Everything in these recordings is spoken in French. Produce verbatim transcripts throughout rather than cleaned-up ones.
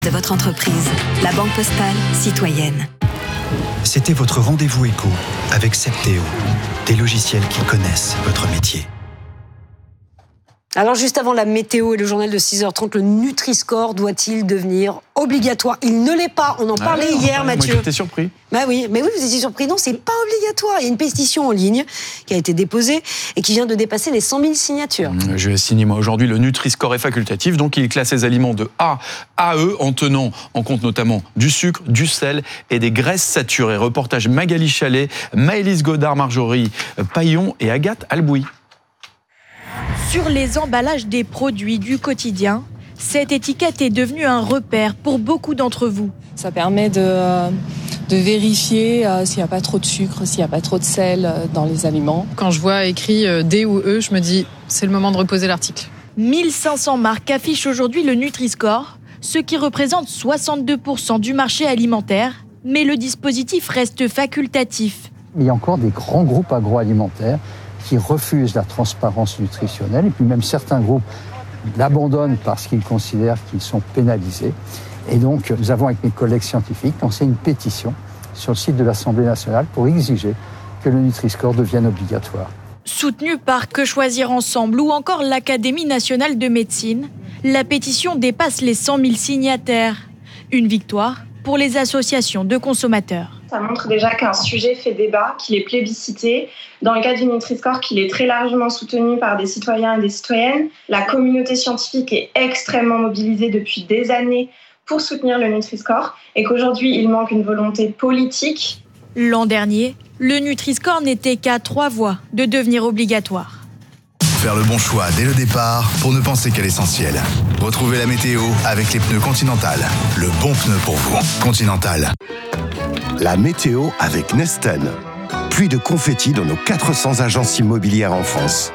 de votre entreprise. La Banque Postale Citoyenne. C'était votre rendez-vous éco avec Septéo, des logiciels qui connaissent votre métier. Alors juste avant la météo et le journal de six heures trente, le Nutri-Score doit-il devenir obligatoire ? Il ne l'est pas, on en parlait ah ouais, hier moi, Mathieu. Moi j'étais surpris. Bah oui, mais oui, vous étiez surpris. Non, c'est pas obligatoire. Il y a une pétition en ligne qui a été déposée et qui vient de dépasser les cent mille signatures. Je vais signer moi aujourd'hui. Le Nutri-Score est facultatif, donc il classe les aliments de A à E en tenant en compte notamment du sucre, du sel et des graisses saturées. Reportage Magali Chalet, Maëlys Godard, Marjorie Paillon et Agathe Albouy. Sur les emballages des produits du quotidien, cette étiquette est devenue un repère pour beaucoup d'entre vous. Ça permet de, de vérifier euh, s'il n'y a pas trop de sucre, s'il n'y a pas trop de sel euh, dans les aliments. Quand je vois écrit euh, D ou E, je me dis c'est le moment de reposer l'article. mille cinq cents marques affichent aujourd'hui le Nutri-Score, ce qui représente soixante-deux pour cent du marché alimentaire, mais le dispositif reste facultatif. Il y a encore des grands groupes agroalimentaires qui refusent la transparence nutritionnelle, et puis même certains groupes l'abandonnent parce qu'ils considèrent qu'ils sont pénalisés. Et donc, nous avons, avec mes collègues scientifiques, lancé une pétition sur le site de l'Assemblée nationale pour exiger que le Nutri-Score devienne obligatoire. Soutenue par Que Choisir Ensemble ou encore l'Académie nationale de médecine, la pétition dépasse les cent mille signataires. Une victoire pour les associations de consommateurs. Ça montre déjà qu'un sujet fait débat, qu'il est plébiscité. Dans le cas du Nutri-Score, qu'il est très largement soutenu par des citoyens et des citoyennes. La communauté scientifique est extrêmement mobilisée depuis des années pour soutenir le Nutri-Score et qu'aujourd'hui, il manque une volonté politique. L'an dernier, le Nutri-Score n'était qu'à trois voies de devenir obligatoire. Faire le bon choix dès le départ pour ne penser qu'à l'essentiel. Retrouvez la météo avec les pneus Continental. Le bon pneu pour vous. Continental. La météo avec Nesten. Pluie de confettis dans nos quatre cents agences immobilières en France.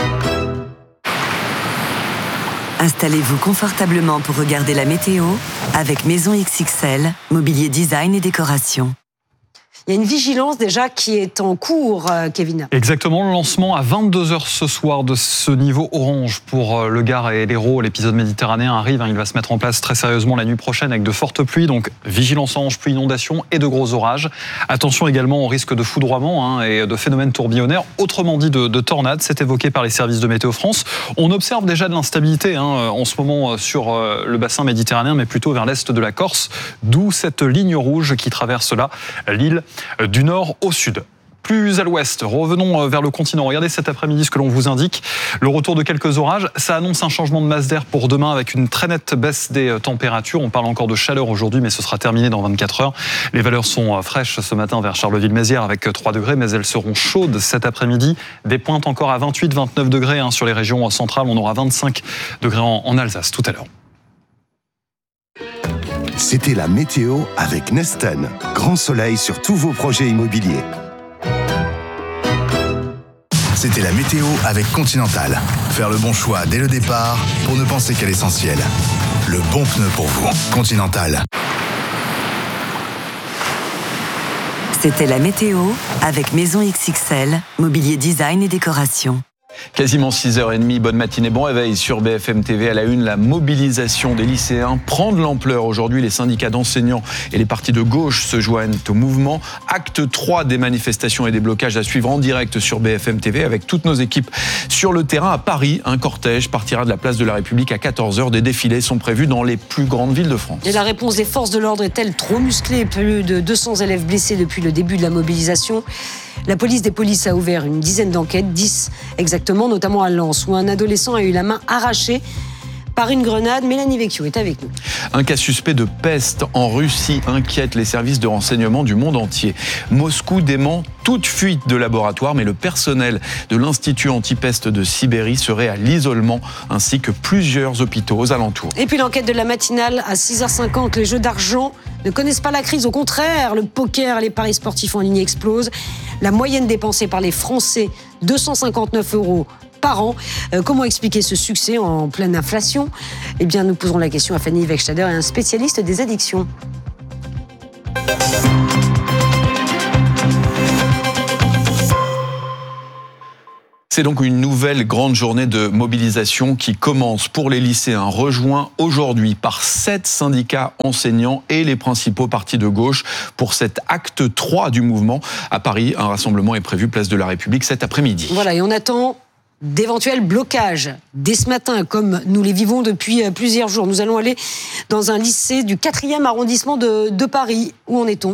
Installez-vous confortablement pour regarder la météo avec Maison X X L, mobilier design et décoration. Il y a une vigilance déjà qui est en cours, Kevin. Exactement, le lancement à vingt-deux heures ce soir de ce niveau orange pour le Gard et l'Hérault. L'épisode méditerranéen arrive, il va se mettre en place très sérieusement la nuit prochaine avec de fortes pluies, donc vigilance orange, pluie, inondation et de gros orages. Attention également au risque de foudroiement hein, et de phénomènes tourbillonnaires, autrement dit de, de tornades, c'est évoqué par les services de Météo France. On observe déjà de l'instabilité hein, en ce moment sur le bassin méditerranéen, mais plutôt vers l'est de la Corse, d'où cette ligne rouge qui traverse là l'île du nord au sud. Plus à l'ouest, revenons vers le continent. Regardez cet après-midi ce que l'on vous indique. Le retour de quelques orages, ça annonce un changement de masse d'air pour demain avec une très nette baisse des températures. On parle encore de chaleur aujourd'hui, mais ce sera terminé dans vingt-quatre heures. Les valeurs sont fraîches ce matin vers Charleville-Mézières avec trois degrés, mais elles seront chaudes cet après-midi. Des pointes encore à vingt-huit à vingt-neuf degrés hein, sur les régions centrales. On aura vingt-cinq degrés en, en Alsace tout à l'heure. C'était la météo avec Nesten. Grand soleil sur tous vos projets immobiliers. C'était la météo avec Continental. Faire le bon choix dès le départ pour ne penser qu'à l'essentiel. Le bon pneu pour vous. Continental. C'était la météo avec Maison X X L, mobilier design et décoration. Quasiment six heures trente, bonne matinée, bon réveil sur B F M T V. À la une, la mobilisation des lycéens prend de l'ampleur. Aujourd'hui, les syndicats d'enseignants et les partis de gauche se joignent au mouvement. Acte trois des manifestations et des blocages à suivre en direct sur B F M T V avec toutes nos équipes sur le terrain. À Paris, un cortège partira de la place de la République à quatorze heures. Des défilés sont prévus dans les plus grandes villes de France. Et la réponse des forces de l'ordre est-elle trop musclée ? Plus de deux cents élèves blessés depuis le début de la mobilisation. La police des polices a ouvert une dizaine d'enquêtes, dix exactement, notamment à Lens, où un adolescent a eu la main arrachée par une grenade. Mélanie Vecchio est avec nous. Un cas suspect de peste en Russie inquiète les services de renseignement du monde entier. Moscou dément toute fuite de laboratoire, mais le personnel de l'Institut anti-peste de Sibérie serait à l'isolement, ainsi que plusieurs hôpitaux aux alentours. Et puis l'enquête de la matinale à six heures cinquante, les jeux d'argent ne connaissent pas la crise. Au contraire, le poker et les paris sportifs en ligne explosent. La moyenne dépensée par les Français, deux cent cinquante-neuf euros par an. Euh, comment expliquer ce succès en pleine inflation ? Eh bien, nous poserons la question à Fanny Wegstader et un spécialiste des addictions. C'est donc une nouvelle grande journée de mobilisation qui commence pour les lycéens, rejoint aujourd'hui par sept syndicats enseignants et les principaux partis de gauche pour cet acte trois du mouvement. À Paris, un rassemblement est prévu place de la République cet après-midi. Voilà, et on attend d'éventuels blocages dès ce matin, comme nous les vivons depuis plusieurs jours. Nous allons aller dans un lycée du quatrième arrondissement de, de Paris. Où en est-on ?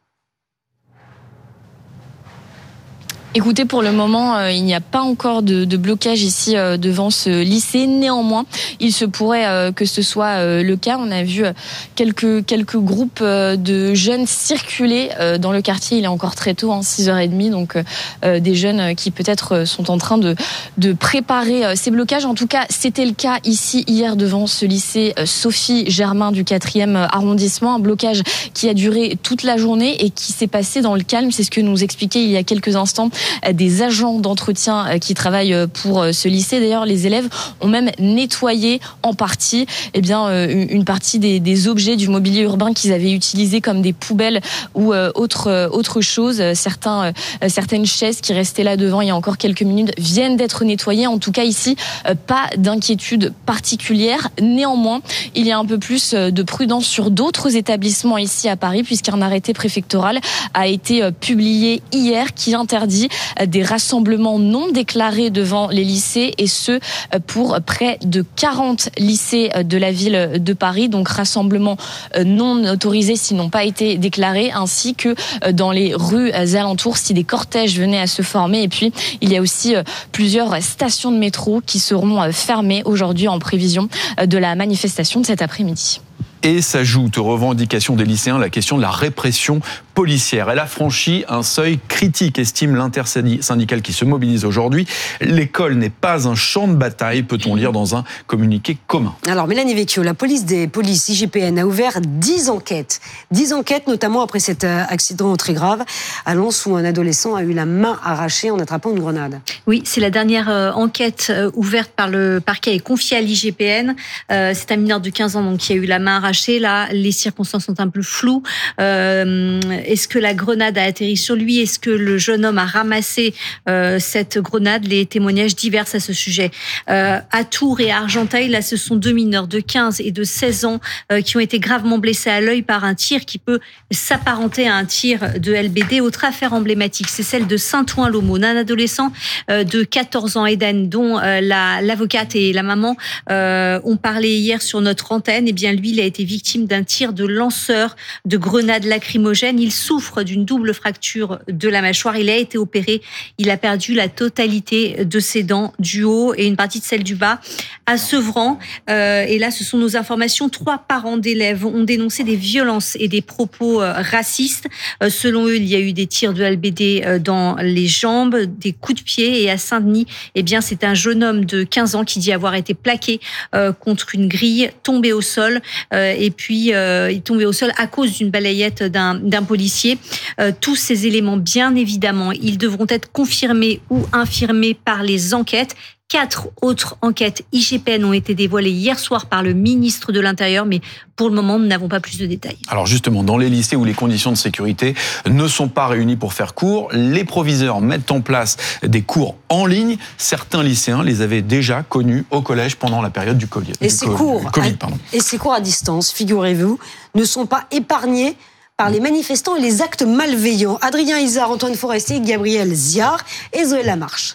Écoutez, pour le moment, euh, il n'y a pas encore de, de blocage ici euh, devant ce lycée. Néanmoins, il se pourrait euh, que ce soit euh, le cas. On a vu euh, quelques quelques groupes euh, de jeunes circuler euh, dans le quartier. Il est encore très tôt, hein, six heures trente, donc euh, des jeunes qui peut-être sont en train de de préparer euh, ces blocages. En tout cas, c'était le cas ici hier devant ce lycée euh, Sophie Germain du quatrième arrondissement. Un blocage qui a duré toute la journée et qui s'est passé dans le calme. C'est ce que nous expliquait il y a quelques instants des agents d'entretien qui travaillent pour ce lycée. D'ailleurs, les élèves ont même nettoyé en partie eh bien, une partie des, des objets du mobilier urbain qu'ils avaient utilisés comme des poubelles ou autre, autre chose. Certains, certaines chaises qui restaient là devant il y a encore quelques minutes viennent d'être nettoyées. En tout cas, ici, pas d'inquiétude particulière. Néanmoins, il y a un peu plus de prudence sur d'autres établissements ici à Paris, puisqu'un arrêté préfectoral a été publié hier qui interdit des rassemblements non déclarés devant les lycées, et ce pour près de quarante lycées de la ville de Paris. Donc rassemblements non autorisés s'ils n'ont pas été déclarés, ainsi que dans les rues alentours si des cortèges venaient à se former. Et puis il y a aussi plusieurs stations de métro qui seront fermées aujourd'hui en prévision de la manifestation de cet après-midi. Et s'ajoute aux revendications des lycéens la question de la répression policière. Elle a franchi un seuil critique, estime l'intersyndicale qui se mobilise aujourd'hui. L'école n'est pas un champ de bataille, peut-on lire dans un communiqué commun. Alors Mélanie Vecchio, la police des polices I G P N a ouvert dix enquêtes. dix enquêtes, notamment après cet accident très grave à Lens où un adolescent a eu la main arrachée en attrapant une grenade. Oui, c'est la dernière euh, enquête euh, ouverte par le parquet et confiée à l'I G P N. Euh, c'est un mineur de quinze ans donc, qui a eu la main arrachée. Là, les circonstances sont un peu floues. Euh, est-ce que la grenade a atterri sur lui ? Est-ce que le jeune homme a ramassé euh, cette grenade ? Les témoignages divers à ce sujet. Euh, à Tours et à Argenteuil, là, ce sont deux mineurs de quinze et de seize ans euh, qui ont été gravement blessés à l'œil par un tir qui peut s'apparenter à un tir de L B D. Autre affaire emblématique, c'est celle de Saint-Ouen-l'Aumône. Un adolescent euh, de quatorze ans, Eden, dont euh, la, l'avocate et la maman euh, ont parlé hier sur notre antenne. Eh bien, lui, il a été victime d'un tir de lanceur de grenades lacrymogènes. Il souffre d'une double fracture de la mâchoire. Il a été opéré. Il a perdu la totalité de ses dents du haut et une partie de celle du bas. À Sevran, euh, et là, ce sont nos informations, trois parents d'élèves ont dénoncé des violences et des propos euh, racistes. Euh, selon eux, il y a eu des tirs de L B D euh, dans les jambes, des coups de pied. Et à Saint-Denis, eh bien, c'est un jeune homme de quinze ans qui dit avoir été plaqué euh, contre une grille, tombé au sol. Euh, et puis euh, il est tombé au sol à cause d'une balayette d'un, d'un policier. Euh, tous ces éléments, bien évidemment, ils devront être confirmés ou infirmés par les enquêtes. Quatre autres enquêtes I G P N ont été dévoilées hier soir par le ministre de l'Intérieur, mais pour le moment, nous n'avons pas plus de détails. Alors justement, dans les lycées où les conditions de sécurité ne sont pas réunies pour faire cours, les proviseurs mettent en place des cours en ligne. Certains lycéens les avaient déjà connus au collège pendant la période du Covid. Et ces cours, COVID, pardon. Et ces cours à distance, figurez-vous, ne sont pas épargnés par les manifestants et les actes malveillants. Adrien Isard, Antoine Forestier, Gabriel Ziard et Zoé Lamarche.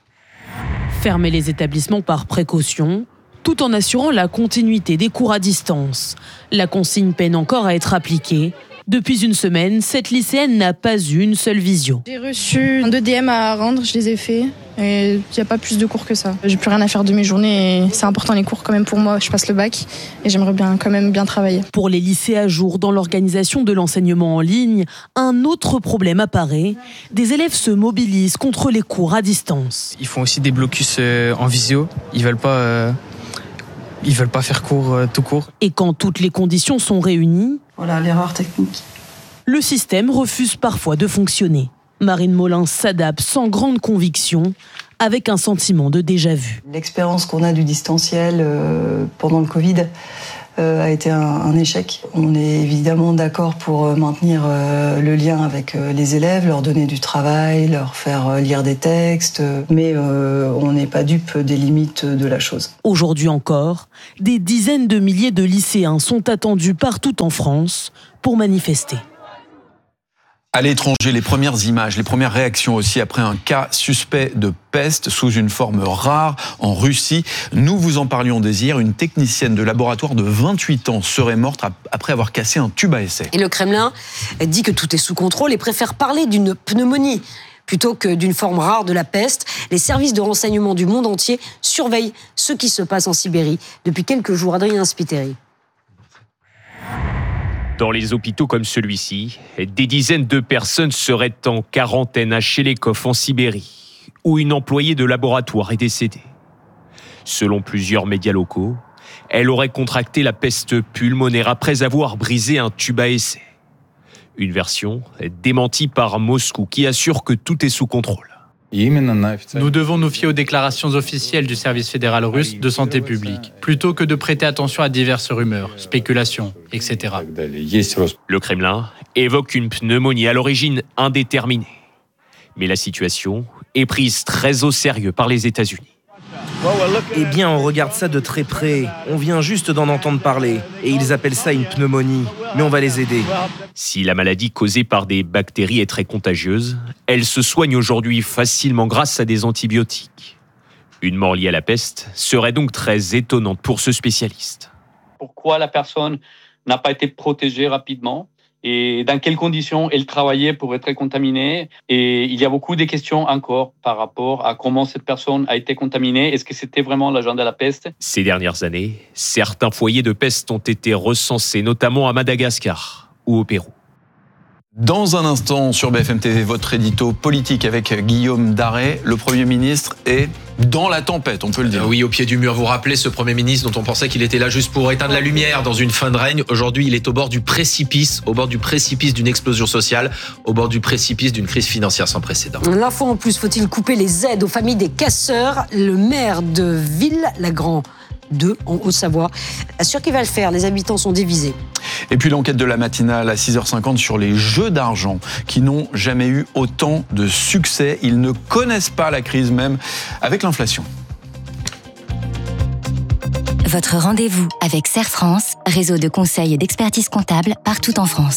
Fermer les établissements par précaution, tout en assurant la continuité des cours à distance. La consigne peine encore à être appliquée. Depuis une semaine, cette lycéenne n'a pas eu une seule visio. J'ai reçu deux D M à rendre, je les ai faits. Et il n'y a pas plus de cours que ça. J'ai plus rien à faire de mes journées et c'est important les cours quand même pour moi. Je passe le bac et j'aimerais bien quand même bien travailler. Pour les lycées à jour dans l'organisation de l'enseignement en ligne, un autre problème apparaît. Des élèves se mobilisent contre les cours à distance. Ils font aussi des blocus en visio. Ils veulent pas, euh, ils veulent pas faire cours euh, tout court. Et quand toutes les conditions sont réunies, voilà l'erreur technique. Le système refuse parfois de fonctionner. Marine Molins s'adapte sans grande conviction, avec un sentiment de déjà-vu. L'expérience qu'on a du distanciel euh, pendant le Covid euh, a été un, un échec. On est évidemment d'accord pour maintenir euh, le lien avec euh, les élèves, leur donner du travail, leur faire euh, lire des textes, mais euh, on n'est pas dupe des limites de la chose. Aujourd'hui encore, des dizaines de milliers de lycéens sont attendus partout en France pour manifester. À l'étranger, les premières images, les premières réactions aussi après un cas suspect de peste sous une forme rare en Russie. Nous vous en parlions dès hier, une technicienne de laboratoire de vingt-huit ans serait morte après avoir cassé un tube à essai. Et le Kremlin dit que tout est sous contrôle et préfère parler d'une pneumonie plutôt que d'une forme rare de la peste. Les services de renseignement du monde entier surveillent ce qui se passe en Sibérie depuis quelques jours. Adrien Spiteri. Dans les hôpitaux comme celui-ci, des dizaines de personnes seraient en quarantaine à Chelekov en Sibérie, où une employée de laboratoire est décédée. Selon plusieurs médias locaux, elle aurait contracté la peste pulmonaire après avoir brisé un tube à essai. Une version démentie par Moscou qui assure que tout est sous contrôle. Nous devons nous fier aux déclarations officielles du service fédéral russe de santé publique, plutôt que de prêter attention à diverses rumeurs, spéculations, et cetera. Le Kremlin évoque une pneumonie à l'origine indéterminée. Mais la situation est prise très au sérieux par les États-Unis. Eh bien, on regarde ça de très près. On vient juste d'en entendre parler. Et ils appellent ça une pneumonie. Mais on va les aider. Si la maladie causée par des bactéries est très contagieuse, elle se soigne aujourd'hui facilement grâce à des antibiotiques. Une mort liée à la peste serait donc très étonnante pour ce spécialiste. Pourquoi la personne n'a pas été protégée rapidement ? Et dans quelles conditions elle travaillait pour être contaminée. Et il y a beaucoup de questions encore par rapport à comment cette personne a été contaminée. Est-ce que c'était vraiment l'agent de la peste ? Ces dernières années, certains foyers de peste ont été recensés, notamment à Madagascar ou au Pérou. Dans un instant, sur B F M T V, votre édito politique avec Guillaume Darey. Le Premier ministre est dans la tempête, on peut le dire. Oui, au pied du mur. Vous vous rappelez ce Premier ministre dont on pensait qu'il était là juste pour éteindre la lumière dans une fin de règne. Aujourd'hui, il est au bord du précipice, au bord du précipice d'une explosion sociale, au bord du précipice d'une crise financière sans précédent. L'info en plus, faut-il couper les aides aux familles des casseurs ? Le maire de Ville-la-Grande deux en Haute-Savoie assure qu'il va le faire. Les habitants sont divisés. Et puis l'enquête de la matinale à six heures cinquante sur les jeux d'argent qui n'ont jamais eu autant de succès. Ils ne connaissent pas la crise même avec l'inflation. Votre rendez-vous avec Serre France, réseau de conseils et d'expertise comptable partout en France.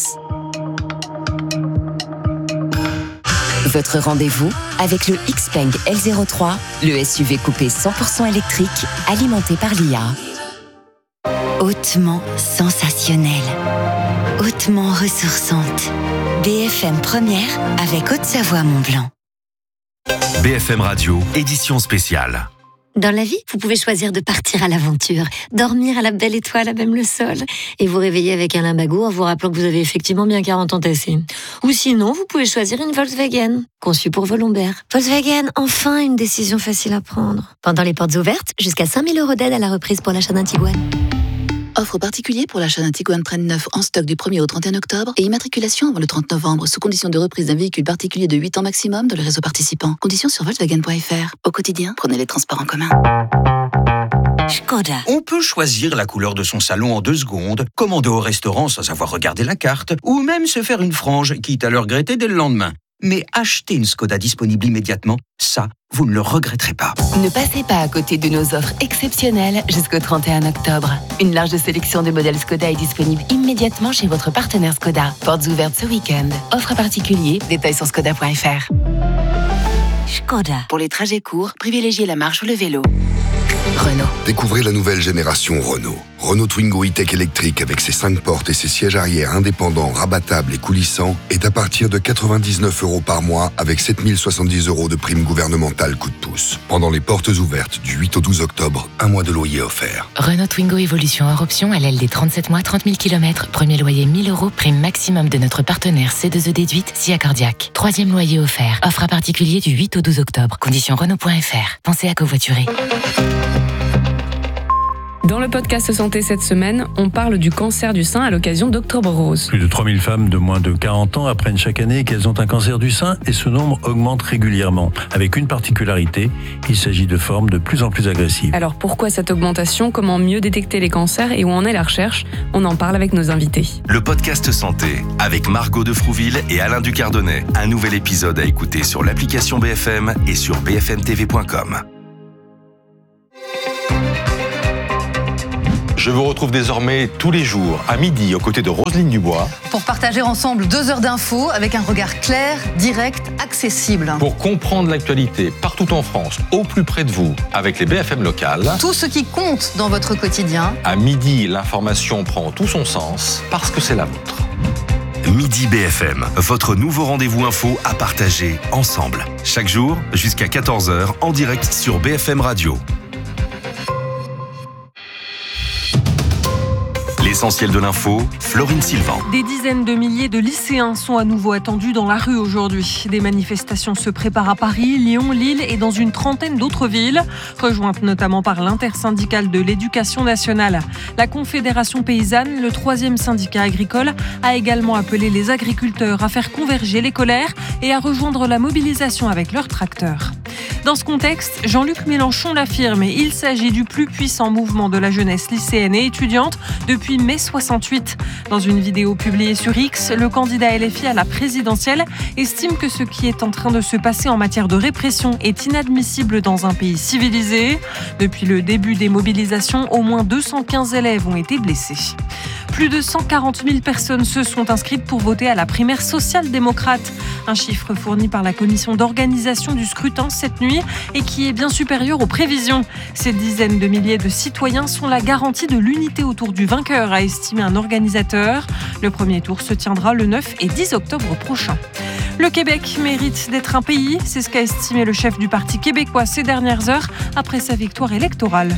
Votre rendez-vous avec le Xpeng L zéro trois, le S U V coupé cent pour cent électrique, alimenté par l'I A. Hautement sensationnelle, hautement ressourçante. B F M Première avec Haute-Savoie Mont-Blanc. B F M Radio, édition spéciale. Dans la vie, vous pouvez choisir de partir à l'aventure, dormir à la belle étoile à même le sol, et vous réveiller avec un limbago en vous rappelant que vous avez effectivement bien quarante ans tassés. Ou sinon, vous pouvez choisir une Volkswagen, conçue pour vos lombaires. Volkswagen, enfin une décision facile à prendre. Pendant les portes ouvertes, jusqu'à cinq mille euros d'aide à la reprise pour l'achat d'un Tiguan. Offre particulier pour l'achat d'un Tiguan Trend neuf en stock du premier au trente et un octobre et immatriculation avant le trente novembre sous condition de reprise d'un véhicule particulier de huit ans maximum dans le réseau participant. Conditions sur Volkswagen point F R. Au quotidien, prenez les transports en commun. Skoda. On peut choisir la couleur de son salon en deux secondes, commander au restaurant sans avoir regardé la carte, ou même se faire une frange, quitte à le regretter dès le lendemain. Mais acheter une Skoda disponible immédiatement, ça, vous ne le regretterez pas. Ne passez pas à côté de nos offres exceptionnelles jusqu'au trente et un octobre. Une large sélection de modèles Skoda est disponible immédiatement chez votre partenaire Skoda. Portes ouvertes ce week-end. Offre particulier, détails sur skoda point F R. Skoda. Pour les trajets courts, privilégiez la marche ou le vélo. Renault. Découvrez la nouvelle génération Renault. Renault Twingo e-Tech électrique avec ses cinq portes et ses sièges arrière indépendants, rabattables et coulissants est à partir de quatre-vingt-dix-neuf euros par mois avec sept mille soixante-dix euros de prime gouvernementale coup de pouce. Pendant les portes ouvertes du huit au douze octobre, un mois de loyer offert. Renault Twingo Evolution hors option à l'aile des trente-sept mois, trente mille kilomètres. Premier loyer mille euros, prime maximum de notre partenaire C deux E déduite, S I A Cardiaque. Troisième loyer offert. Offre à particulier du huit au douze octobre. Conditions Renault point F R. Pensez à covoiturer. Dans le podcast Santé cette semaine, on parle du cancer du sein à l'occasion d'Octobre Rose. Plus de trois mille femmes de moins de quarante ans apprennent chaque année qu'elles ont un cancer du sein et ce nombre augmente régulièrement. Avec une particularité, il s'agit de formes de plus en plus agressives. Alors pourquoi cette augmentation ? Comment mieux détecter les cancers et où en est la recherche ? On en parle avec nos invités. Le podcast Santé avec Margot de Frouville et Alain Ducardonnet. Un nouvel épisode à écouter sur l'application B F M et sur b f m t v point com. Je vous retrouve désormais tous les jours à midi aux côtés de Roselyne Dubois. Pour partager ensemble deux heures d'infos avec un regard clair, direct, accessible. Pour comprendre l'actualité partout en France, au plus près de vous, avec les B F M locales. Tout ce qui compte dans votre quotidien. À midi, l'information prend tout son sens parce que c'est la vôtre. Midi B F M, votre nouveau rendez-vous info à partager ensemble. Chaque jour, jusqu'à quatorze heures, en direct sur B F M Radio. L'essentiel de l'info, Florine Sylvain. Des dizaines de milliers de lycéens sont à nouveau attendus dans la rue aujourd'hui. Des manifestations se préparent à Paris, Lyon, Lille et dans une trentaine d'autres villes, rejointes notamment par l'intersyndicale de l'éducation nationale. La Confédération paysanne, le troisième syndicat agricole, a également appelé les agriculteurs à faire converger les colères et à rejoindre la mobilisation avec leurs tracteurs. Dans ce contexte, Jean-Luc Mélenchon l'affirme, il s'agit du plus puissant mouvement de la jeunesse lycéenne et étudiante depuis mai soixante-huit. Dans une vidéo publiée sur X, le candidat L F I à la présidentielle estime que ce qui est en train de se passer en matière de répression est inadmissible dans un pays civilisé. Depuis le début des mobilisations, au moins deux cent quinze élèves ont été blessés. Plus de cent quarante mille personnes se sont inscrites pour voter à la primaire social-démocrate. Un chiffre fourni par la commission d'organisation du scrutin cette nuit et qui est bien supérieur aux prévisions. Ces dizaines de milliers de citoyens sont la garantie de l'unité autour du vainqueur, a estimé un organisateur. Le premier tour se tiendra le neuf et dix octobre prochain. Le Québec mérite d'être un pays, c'est ce qu'a estimé le chef du Parti québécois ces dernières heures après sa victoire électorale.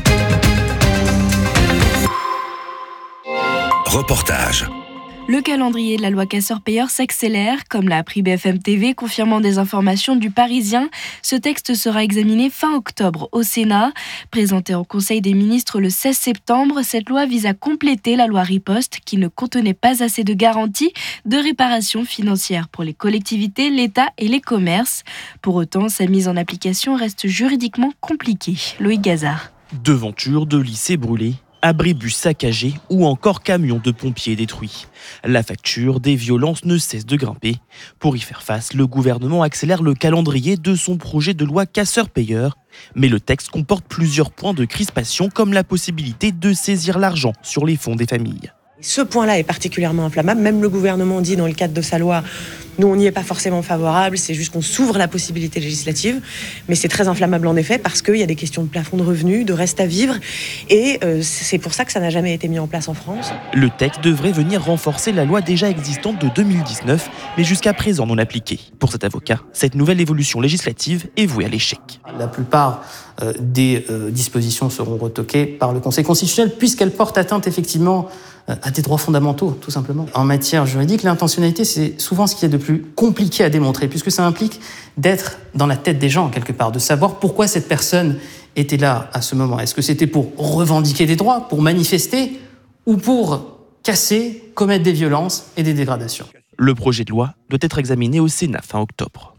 Reportage. Le calendrier de la loi casseurs-payeurs s'accélère, comme l'a appris B F M T V, confirmant des informations du Parisien. Ce texte sera examiné fin octobre au Sénat. Présenté en Conseil des ministres le seize septembre, cette loi vise à compléter la loi Riposte qui ne contenait pas assez de garanties de réparation financière pour les collectivités, l'État et les commerces. Pour autant, sa mise en application reste juridiquement compliquée. Loïc Gazard. Devantures de lycées brûlés, abribus saccagés ou encore camions de pompiers détruits. La facture des violences ne cesse de grimper. Pour y faire face, le gouvernement accélère le calendrier de son projet de loi casseurs-payeurs. Mais le texte comporte plusieurs points de crispation comme la possibilité de saisir l'argent sur les fonds des familles. Ce point-là est particulièrement inflammable. Même le gouvernement dit dans le cadre de sa loi, nous on n'y est pas forcément favorable, c'est juste qu'on s'ouvre la possibilité législative. Mais c'est très inflammable en effet parce qu'il y a des questions de plafond de revenus, de reste à vivre. Et euh, c'est pour ça que ça n'a jamais été mis en place en France. Le texte devrait venir renforcer la loi déjà existante de deux mille dix-neuf, mais jusqu'à présent non appliquée. Pour cet avocat, cette nouvelle évolution législative est vouée à l'échec. La plupart euh, des euh, dispositions seront retoquées par le Conseil constitutionnel puisqu'elles portent atteinte effectivement à des droits fondamentaux, tout simplement. En matière juridique, l'intentionnalité, c'est souvent ce qui est de plus compliqué à démontrer, puisque ça implique d'être dans la tête des gens, quelque part, de savoir pourquoi cette personne était là à ce moment. Est-ce que c'était pour revendiquer des droits, pour manifester, ou pour casser, commettre des violences et des dégradations ? Le projet de loi doit être examiné au Sénat fin octobre.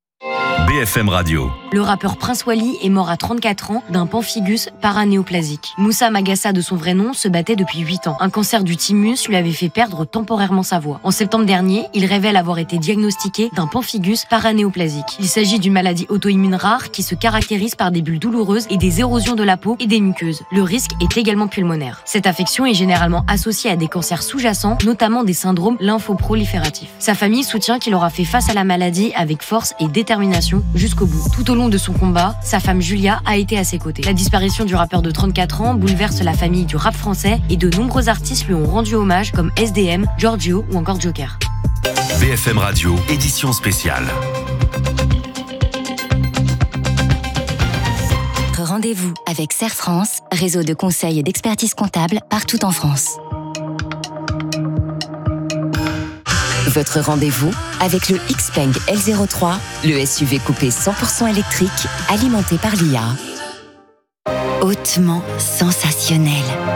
B F M Radio. Le rappeur Prince Wally est mort à trente-quatre ans d'un pemphigus paranéoplasique. Moussa Magassa, de son vrai nom, se battait depuis huit ans. Un cancer du thymus lui avait fait perdre temporairement sa voix. En septembre dernier, il révèle avoir été diagnostiqué d'un pemphigus paranéoplasique. Il s'agit d'une maladie auto-immune rare qui se caractérise par des bulles douloureuses et des érosions de la peau et des muqueuses. Le risque est également pulmonaire. Cette affection est généralement associée à des cancers sous-jacents, notamment des syndromes lymphoprolifératifs. Sa famille soutient qu'il aura fait face à la maladie avec force et détermination jusqu'au bout. Tout au long de son combat, sa femme Julia a été à ses côtés. La disparition du rappeur de trente-quatre ans bouleverse la famille du rap français et de nombreux artistes lui ont rendu hommage comme S D M, Giorgio ou encore Joker. B F M Radio, édition spéciale. Rendez-vous avec Serre France, réseau de conseils et d'expertise comptable partout en France. Votre rendez-vous avec le Xpeng L zéro trois, le S U V coupé cent pour cent électrique alimenté par l'I A. hautement sensationnelle,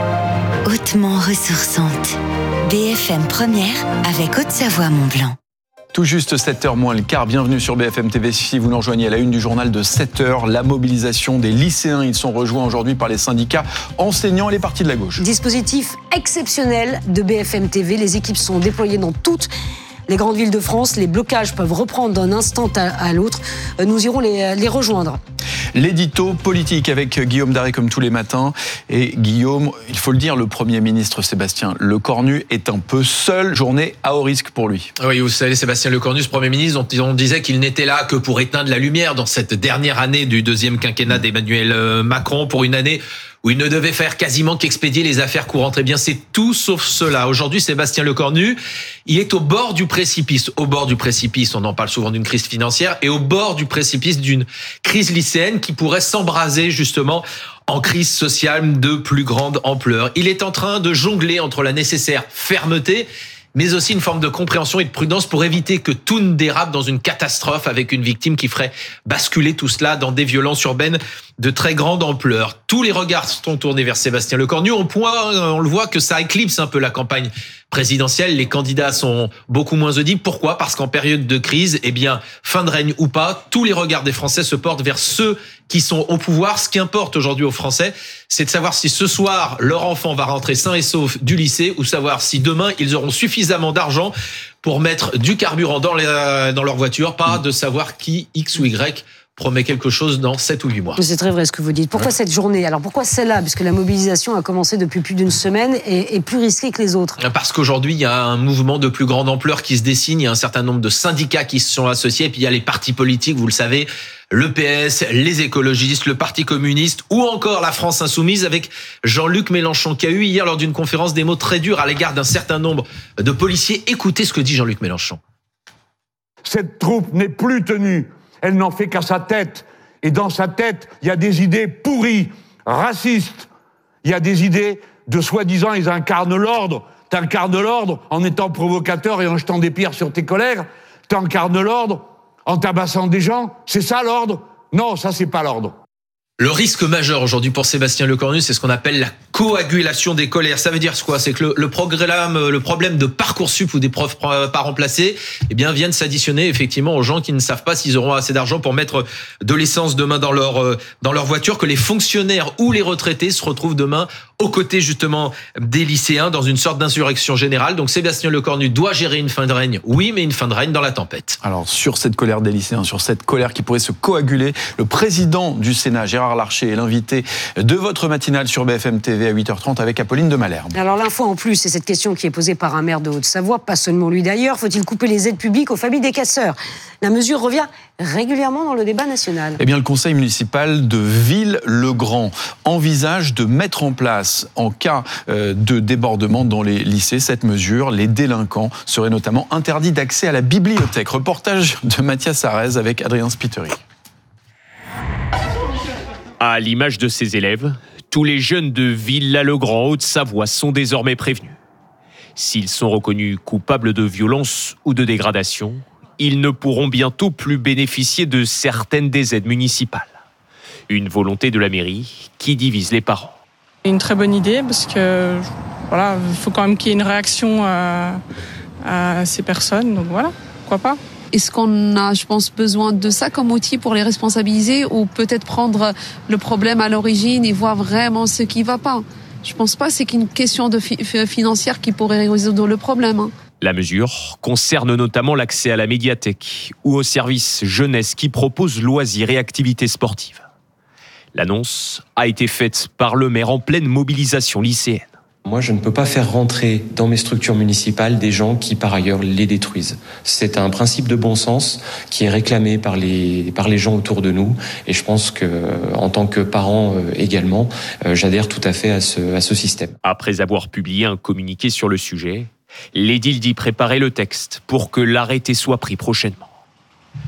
hautement ressourçante. B F M Première avec Haute-Savoie Mont-Blanc. Tout juste sept heures moins le quart, bienvenue sur B F M T V. Si vous nous rejoignez à la une du journal de sept heures, la mobilisation des lycéens. Ils sont rejoints aujourd'hui par les syndicats enseignants et les partis de la gauche. Dispositif exceptionnel de B F M T V. Les équipes sont déployées dans toutes les grandes villes de France. Les blocages peuvent reprendre d'un instant à, à l'autre. Nous irons les, les rejoindre. L'édito politique avec Guillaume Daré comme tous les matins. Et Guillaume, il faut le dire, le Premier ministre Sébastien Lecornu est un peu seul. Journée à haut risque pour lui. Oui, vous savez, Sébastien Lecornu, ce Premier ministre dont on disait qu'il n'était là que pour éteindre la lumière dans cette dernière année du deuxième quinquennat d'Emmanuel Macron, pour une année où il ne devait faire quasiment qu'expédier les affaires courantes. Eh bien, c'est tout sauf cela. Aujourd'hui, Sébastien Lecornu, il est au bord du précipice. Au bord du précipice, on en parle souvent d'une crise financière, et au bord du précipice d'une crise lycéenne qui pourrait s'embraser justement en crise sociale de plus grande ampleur. Il est en train de jongler entre la nécessaire fermeté, mais aussi une forme de compréhension et de prudence pour éviter que tout ne dérape dans une catastrophe avec une victime qui ferait basculer tout cela dans des violences urbaines de très grande ampleur. Tous les regards sont tournés vers Sébastien Lecornu. Au point, on le voit, que ça éclipse un peu la campagne présidentielle. Les candidats sont beaucoup moins audibles. Pourquoi ? Parce qu'en période de crise, eh bien, fin de règne ou pas, tous les regards des Français se portent vers ceux qui sont au pouvoir. Ce qui importe aujourd'hui aux Français, c'est de savoir si ce soir, leur enfant va rentrer sain et sauf du lycée, ou savoir si demain, ils auront suffisamment d'argent pour mettre du carburant dans, les, dans leur voiture, pas de savoir qui, X ou Y, promet quelque chose dans sept ou huit mois. C'est très vrai ce que vous dites. Pourquoi ouais. cette journée ? Alors pourquoi celle-là ? Puisque la mobilisation a commencé depuis plus d'une semaine et est plus risquée que les autres. Parce qu'aujourd'hui, il y a un mouvement de plus grande ampleur qui se dessine. Il y a un certain nombre de syndicats qui se sont associés. Et puis il y a les partis politiques, vous le savez, le P S, les écologistes, le Parti communiste ou encore la France insoumise, avec Jean-Luc Mélenchon qui a eu hier lors d'une conférence des mots très durs à l'égard d'un certain nombre de policiers. Écoutez ce que dit Jean-Luc Mélenchon. Cette troupe n'est plus tenue. Elle n'en fait qu'à sa tête. Et dans sa tête, il y a des idées pourries, racistes. Il y a des idées de soi-disant, ils incarnent l'ordre. T'incarnes l'ordre en étant provocateur et en jetant des pierres sur tes collègues. T'incarnes l'ordre en tabassant des gens. C'est ça l'ordre ? Non, ça c'est pas l'ordre. Le risque majeur aujourd'hui pour Sébastien Lecornu, c'est ce qu'on appelle la coagulation des colères. Ça veut dire quoi ? C'est que le, le programme, le problème de Parcoursup ou des profs pas remplacés, eh bien, viennent s'additionner effectivement aux gens qui ne savent pas s'ils auront assez d'argent pour mettre de l'essence demain dans leur, dans leur voiture, que les fonctionnaires ou les retraités se retrouvent demain aux côtés justement des lycéens dans une sorte d'insurrection générale. Donc Sébastien Lecornu doit gérer une fin de règne, oui, mais une fin de règne dans la tempête. Alors sur cette colère des lycéens, sur cette colère qui pourrait se coaguler, le président du Sénat, Gérard Larcher, est l'invité de votre matinale sur B F M T V à huit heures trente avec Apolline de Malherbe. Alors l'info en plus, c'est cette question qui est posée par un maire de Haute-Savoie, pas seulement lui d'ailleurs. Faut-il couper les aides publiques aux familles des casseurs ? La mesure revient régulièrement dans le débat national. Eh bien, le conseil municipal de Ville-le-Grand envisage de mettre en place, en cas de débordement dans les lycées, cette mesure. Les délinquants seraient notamment interdits d'accès à la bibliothèque. Reportage de Mathias Arez avec Adrien Spiteri. À l'image de ses élèves, tous les jeunes de Villa-le-Grand, Haute-Savoie, sont désormais prévenus. S'ils sont reconnus coupables de violence ou de dégradation, ils ne pourront bientôt plus bénéficier de certaines des aides municipales. Une volonté de la mairie qui divise les parents. Une très bonne idée parce que voilà, il faut quand même qu'il y ait une réaction à, à ces personnes. Donc voilà, pourquoi pas. Est-ce qu'on a, je pense, besoin de ça comme outil pour les responsabiliser ou peut-être prendre le problème à l'origine et voir vraiment ce qui ne va pas ? Je ne pense pas que c'est qu'une question de fi- financière qui pourrait résoudre le problème. Hein. La mesure concerne notamment l'accès à la médiathèque ou au service jeunesse qui propose loisirs et activités sportives. L'annonce a été faite par le maire en pleine mobilisation lycéenne. Moi, je ne peux pas faire rentrer dans mes structures municipales des gens qui, par ailleurs, les détruisent. C'est un principe de bon sens qui est réclamé par les, par les gens autour de nous. Et je pense que, en tant que parent euh, également, euh, j'adhère tout à fait à ce, à ce système. Après avoir publié un communiqué sur le sujet, l'édile dit préparer le texte pour que l'arrêté soit pris prochainement.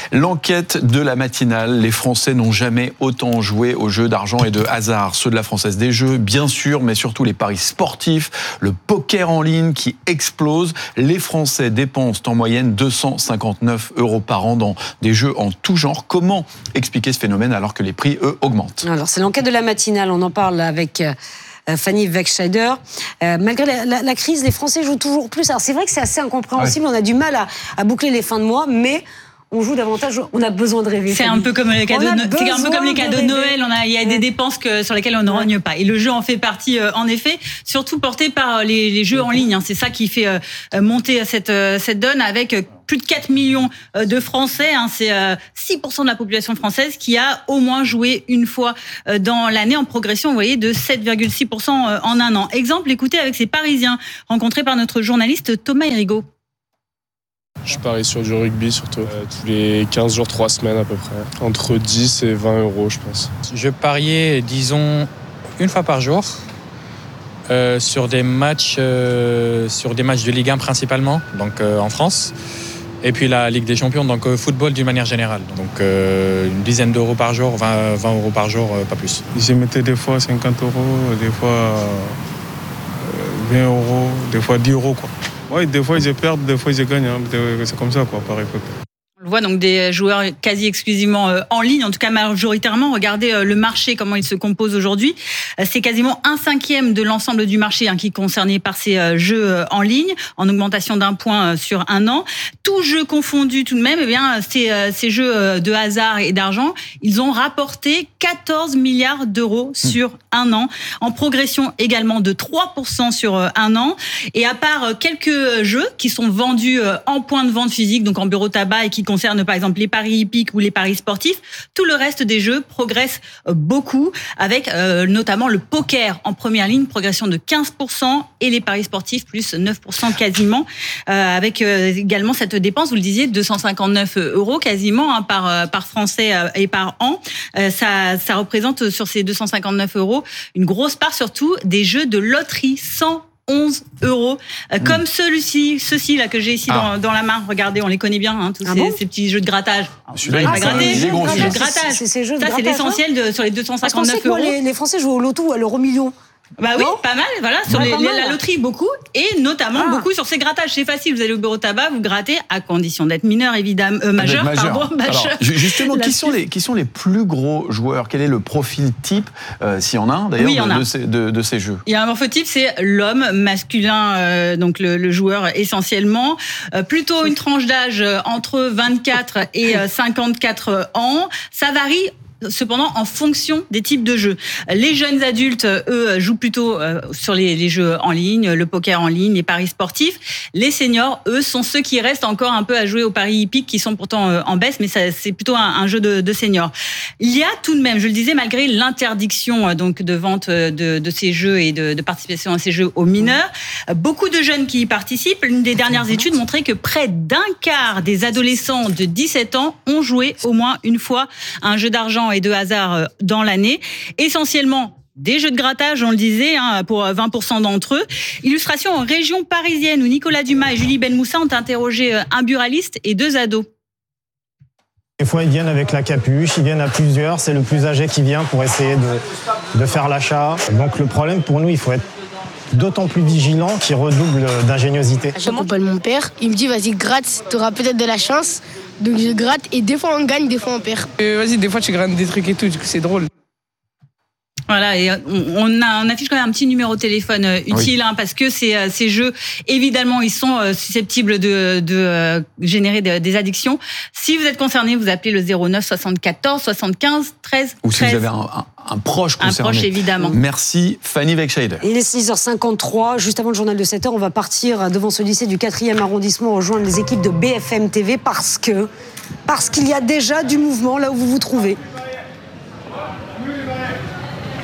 L'enquête de la matinale, les Français n'ont jamais autant joué aux jeux d'argent et de hasard. Ceux de la Française des Jeux, bien sûr, mais surtout les paris sportifs, le poker en ligne qui explose. Les Français dépensent en moyenne deux cent cinquante-neuf euros par an dans des jeux en tout genre. Comment expliquer ce phénomène alors que les prix, eux, augmentent ? Alors, c'est l'enquête de la matinale, on en parle avec Fanny Wegscheider. Euh, malgré la, la, la crise, les Français jouent toujours plus. Alors, c'est vrai que c'est assez incompréhensible, ouais. On a du mal à, à boucler les fins de mois, mais on joue davantage, on a besoin de rêver. C'est un peu comme les cadeaux, de, c'est un peu comme les cadeaux de Noël, on a, il y a des dépenses que, sur lesquelles on ne rogne pas. Et le jeu en fait partie, euh, en effet, surtout porté par les, les jeux en ligne. Hein. C'est ça qui fait euh, monter cette, euh, cette donne avec euh, plus de quatre millions de Français. Hein. C'est euh, six pour cent de la population française qui a au moins joué une fois euh, dans l'année en progression, vous voyez, de sept virgule six pour cent en un an. Exemple, écoutez avec ces Parisiens rencontrés par notre journaliste Thomas Hérigaud. Je parie sur du rugby surtout, euh, tous les quinze jours, trois semaines à peu près. Entre dix et vingt euros, je pense. Je pariais, disons, une fois par jour euh, sur des matchs, euh, sur des matchs de Ligue un principalement, donc euh, en France. Et puis la Ligue des Champions, donc euh, football d'une manière générale. Donc euh, une dizaine d'euros par jour, vingt, vingt euros par jour, euh, pas plus. Je mettais des fois cinquante euros, des fois euh, vingt euros, des fois dix euros, quoi. Oui, des fois ils perdent, des fois ils gagnent. Hein. C'est comme ça, quoi, par époque. On voit donc des joueurs quasi exclusivement en ligne, en tout cas majoritairement. Regardez le marché, comment il se compose aujourd'hui. C'est quasiment un cinquième de l'ensemble du marché hein, qui est concerné par ces jeux en ligne, en augmentation d'un point sur un an. Tous jeux confondus tout de même, eh bien, ces, ces jeux de hasard et d'argent, ils ont rapporté quatorze milliards d'euros sur un an, en progression également de trois pour cent sur un an. Et à part quelques jeux qui sont vendus en point de vente physique, donc en bureau tabac et qui concerne par exemple les paris hippiques ou les paris sportifs, tout le reste des jeux progresse beaucoup, avec euh, notamment le poker en première ligne, progression de quinze pour cent, et les paris sportifs plus neuf pour cent quasiment, euh, avec euh, également cette dépense, vous le disiez, deux cent cinquante-neuf euros quasiment hein, par, par Français et par an. Euh, ça, ça représente sur ces deux cent cinquante-neuf euros une grosse part surtout des jeux de loterie, cent onze euros, euh, mmh. comme celui-ci, ceux-ci là que j'ai ici ah. dans, dans la main. Regardez, on les connaît bien, hein, tous ah ces, bon ces petits jeux de grattage. Celui-là, ah, gratter, c'est gros, jeux de grattage. C'est, c'est, c'est ça, c'est l'essentiel de, sur les deux cent cinquante-neuf euros. Moi, les, les Français jouent au loto, à l'euro million. Bah oui, non pas mal, voilà, sur les, les, la loterie, beaucoup, et notamment ah. beaucoup sur ces grattages. C'est facile, vous allez au bureau tabac, vous grattez, à condition d'être mineur, évidemment, euh, majeur, majeur, pardon, majeur. Alors, justement, qui sont, les, qui sont les plus gros joueurs ? Quel est le profil type, euh, s'il y en a un d'ailleurs, oui, de, de, ces, de, de ces jeux ? Il y a un morphotype, c'est l'homme masculin, euh, donc le, le joueur essentiellement, euh, plutôt une tranche d'âge entre vingt-quatre et cinquante-quatre ans. Ça varie cependant en fonction des types de jeux. Les jeunes adultes, eux, jouent plutôt sur les, les jeux en ligne, le poker en ligne, les paris sportifs. Les seniors, eux, sont ceux qui restent encore un peu à jouer aux paris hippiques, qui sont pourtant en baisse, mais ça, c'est plutôt un, un jeu de, de seniors. Il y a tout de même, je le disais, malgré l'interdiction donc de vente de, de ces jeux et de, de participation à ces jeux aux mineurs, beaucoup de jeunes qui y participent. L'une des dernières études montrait que près d'un quart des adolescents de dix-sept ans ont joué au moins une fois à un jeu d'argent et de hasard dans l'année, essentiellement des jeux de grattage, on le disait, hein, pour vingt pour cent d'entre eux. Illustration en région parisienne où Nicolas Dumas et Julie Benmoussa ont interrogé un buraliste et deux ados. Des fois, ils viennent avec la capuche, ils viennent à plusieurs, c'est le plus âgé qui vient pour essayer de, de faire l'achat. Donc le problème pour nous, il faut être d'autant plus vigilant qu'il redouble d'ingéniosité. J'appelle mon père, il me dit vas-y gratte, t'auras peut-être de la chance. Donc je gratte et des fois on gagne, des fois on perd. Euh, vas-y, des fois tu grattes des trucs et tout, du coup c'est drôle. Voilà, et on, a, on affiche quand même un petit numéro de téléphone utile, oui. hein, parce que ces, ces jeux, évidemment, ils sont susceptibles de, de générer de, des addictions. Si vous êtes concerné, vous appelez le zéro neuf soixante-quatorze soixante-quinze treize. Ou si vous avez un, un, un proche concerné. Un proche, évidemment. Merci, Fanny Wegscheider. Il est six heures cinquante-trois, juste avant le journal de sept heures, on va partir devant ce lycée du quatrième arrondissement, rejoindre les équipes de B F M T V, parce que, parce qu'il y a déjà du mouvement là où vous vous trouvez.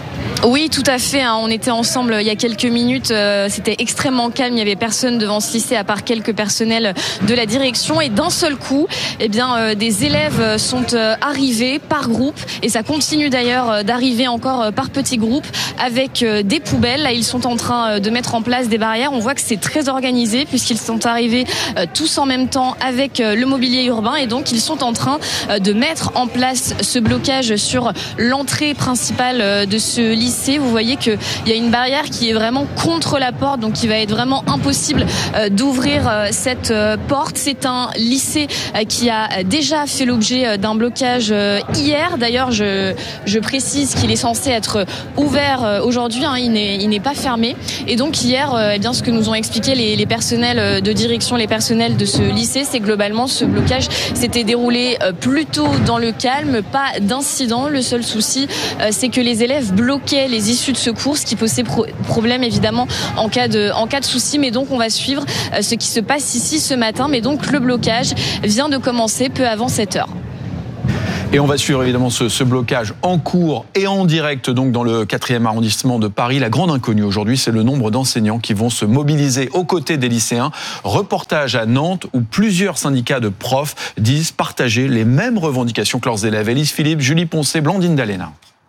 Oui, tout à fait. On était ensemble il y a quelques minutes. C'était extrêmement calme. Il n'y avait personne devant ce lycée à part quelques personnels de la direction. Et d'un seul coup, eh bien, des élèves sont arrivés par groupe. Et ça continue d'ailleurs d'arriver encore par petits groupes avec des poubelles. Là, ils sont en train de mettre en place des barrières. On voit que c'est très organisé puisqu'ils sont arrivés tous en même temps avec le mobilier urbain. Et donc, ils sont en train de mettre en place ce blocage sur l'entrée principale de ce lycée. Vous voyez qu'il y a une barrière qui est vraiment contre la porte, donc il va être vraiment impossible d'ouvrir cette porte. C'est un lycée qui a déjà fait l'objet d'un blocage hier. D'ailleurs, je, je précise qu'il est censé être ouvert aujourd'hui, hein, il n'est, il n'est pas fermé. Et donc hier, eh bien, ce que nous ont expliqué les, les personnels de direction, les personnels de ce lycée, c'est que globalement ce blocage s'était déroulé plutôt dans le calme, pas d'incident. Le seul souci, c'est que les élèves bloquaient les issues de secours, ce qui posait pro- problème évidemment en cas de, en cas de souci. Mais donc on va suivre ce qui se passe ici ce matin. Mais donc le blocage vient de commencer peu avant sept heures. Et on va suivre évidemment ce, ce blocage en cours et en direct donc dans le quatrième arrondissement de Paris. La grande inconnue aujourd'hui, c'est le nombre d'enseignants qui vont se mobiliser aux côtés des lycéens. Reportage à Nantes où plusieurs syndicats de profs disent partager les mêmes revendications que leurs élèves. Élise Philippe, Julie Poncet, Blandine Dalena.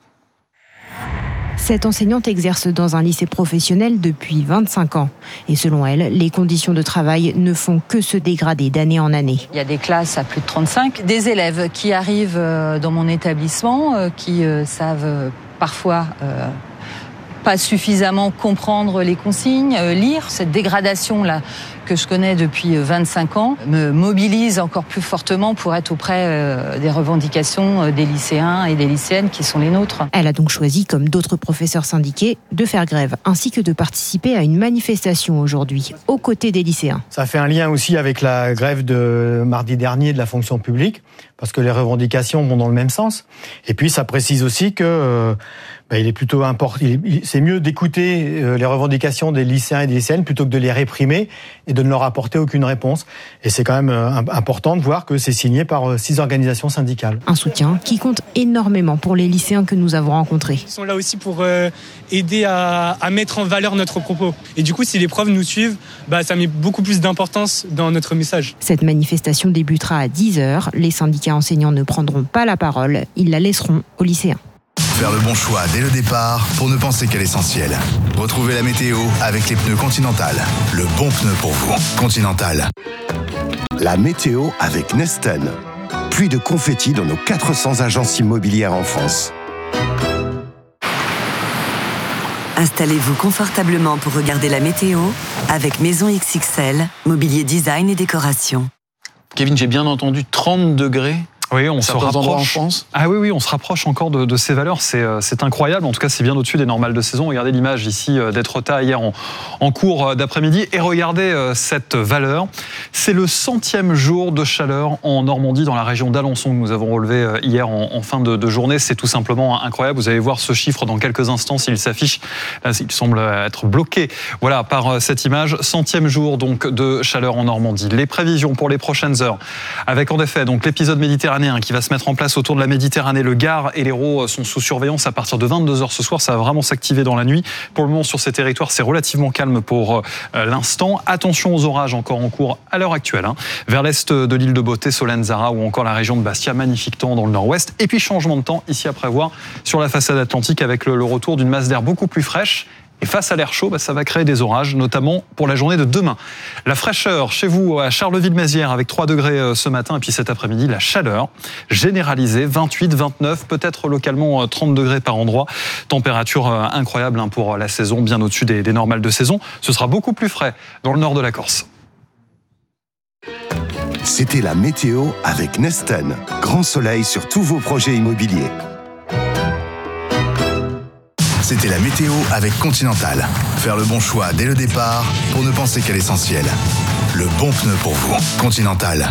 Cette enseignante exerce dans un lycée professionnel depuis vingt-cinq ans. Et selon elle, les conditions de travail ne font que se dégrader d'année en année. Il y a des classes à plus de trente-cinq, des élèves qui arrivent dans mon établissement, qui savent parfois pas suffisamment comprendre les consignes, lire. Cette dégradation-là, que je connais depuis vingt-cinq ans, me mobilise encore plus fortement pour être auprès des revendications des lycéens et des lycéennes qui sont les nôtres. Elle a donc choisi, comme d'autres professeurs syndiqués, de faire grève, ainsi que de participer à une manifestation aujourd'hui, aux côtés des lycéens. Ça fait un lien aussi avec la grève de mardi dernier de la fonction publique, parce que les revendications vont dans le même sens. Et puis ça précise aussi que euh, bah, il est plutôt important, il, il, c'est mieux d'écouter euh, les revendications des lycéens et des lycéennes plutôt que de les réprimer et de ne leur apporter aucune réponse. Et c'est quand même euh, important de voir que c'est signé par euh, six organisations syndicales. Un soutien qui compte énormément pour les lycéens que nous avons rencontrés. Ils sont là aussi pour euh, aider à, à mettre en valeur notre propos. Et du coup, si les profs nous suivent, bah, ça met beaucoup plus d'importance dans notre message. Cette manifestation débutera à dix heures. Les syndicats enseignants ne prendront pas la parole. Ils la laisseront aux lycéens. Faire le bon choix dès le départ pour ne penser qu'à l'essentiel. Retrouvez la météo avec les pneus Continental. Le bon pneu pour vous. Continental. La météo avec Neston. Pluie de confettis dans nos quatre cents agences immobilières en France. Installez-vous confortablement pour regarder la météo avec Maison X X L, mobilier design et décoration. Kevin, j'ai bien entendu trente degrés. Oui, on se rapproche. Ah oui, oui, on se rapproche encore de, de ces valeurs. C'est, c'est incroyable. En tout cas, c'est bien au-dessus des normales de saison. Regardez l'image ici d'Étretat hier en, en cours d'après-midi. Et regardez cette valeur. C'est le centième jour de chaleur en Normandie, dans la région d'Alençon, que nous avons relevé hier en, en fin de, de journée. C'est tout simplement incroyable. Vous allez voir ce chiffre dans quelques instants s'il s'affiche. Là, il semble être bloqué. Voilà, par cette image. Centième jour donc de chaleur en Normandie. Les prévisions pour les prochaines heures, avec en effet donc l'épisode méditerranéen qui va se mettre en place autour de la Méditerranée. Le Gard et l'Hérault sont sous surveillance à partir de vingt-deux heures ce soir. Ça va vraiment s'activer dans la nuit. Pour le moment, sur ces territoires, c'est relativement calme pour l'instant. Attention aux orages encore en cours à l'heure actuelle. Hein. Vers l'est de l'île de Beauté, Solenzara ou encore la région de Bastia, magnifique temps dans le nord-ouest. Et puis changement de temps ici à prévoir sur la façade atlantique avec le, le retour d'une masse d'air beaucoup plus fraîche. Et face à l'air chaud, bah, ça va créer des orages, notamment pour la journée de demain. La fraîcheur chez vous à Charleville-Mézières avec trois degrés ce matin. Et puis cet après-midi, la chaleur généralisée, vingt-huit, vingt-neuf, peut-être localement trente degrés par endroit. Température incroyable pour la saison, bien au-dessus des, des normales de saison. Ce sera beaucoup plus frais dans le nord de la Corse. C'était la météo avec Neston. Grand soleil sur tous vos projets immobiliers. C'était la météo avec Continental. Faire le bon choix dès le départ pour ne penser qu'à l'essentiel. Le bon pneu pour vous. Continental.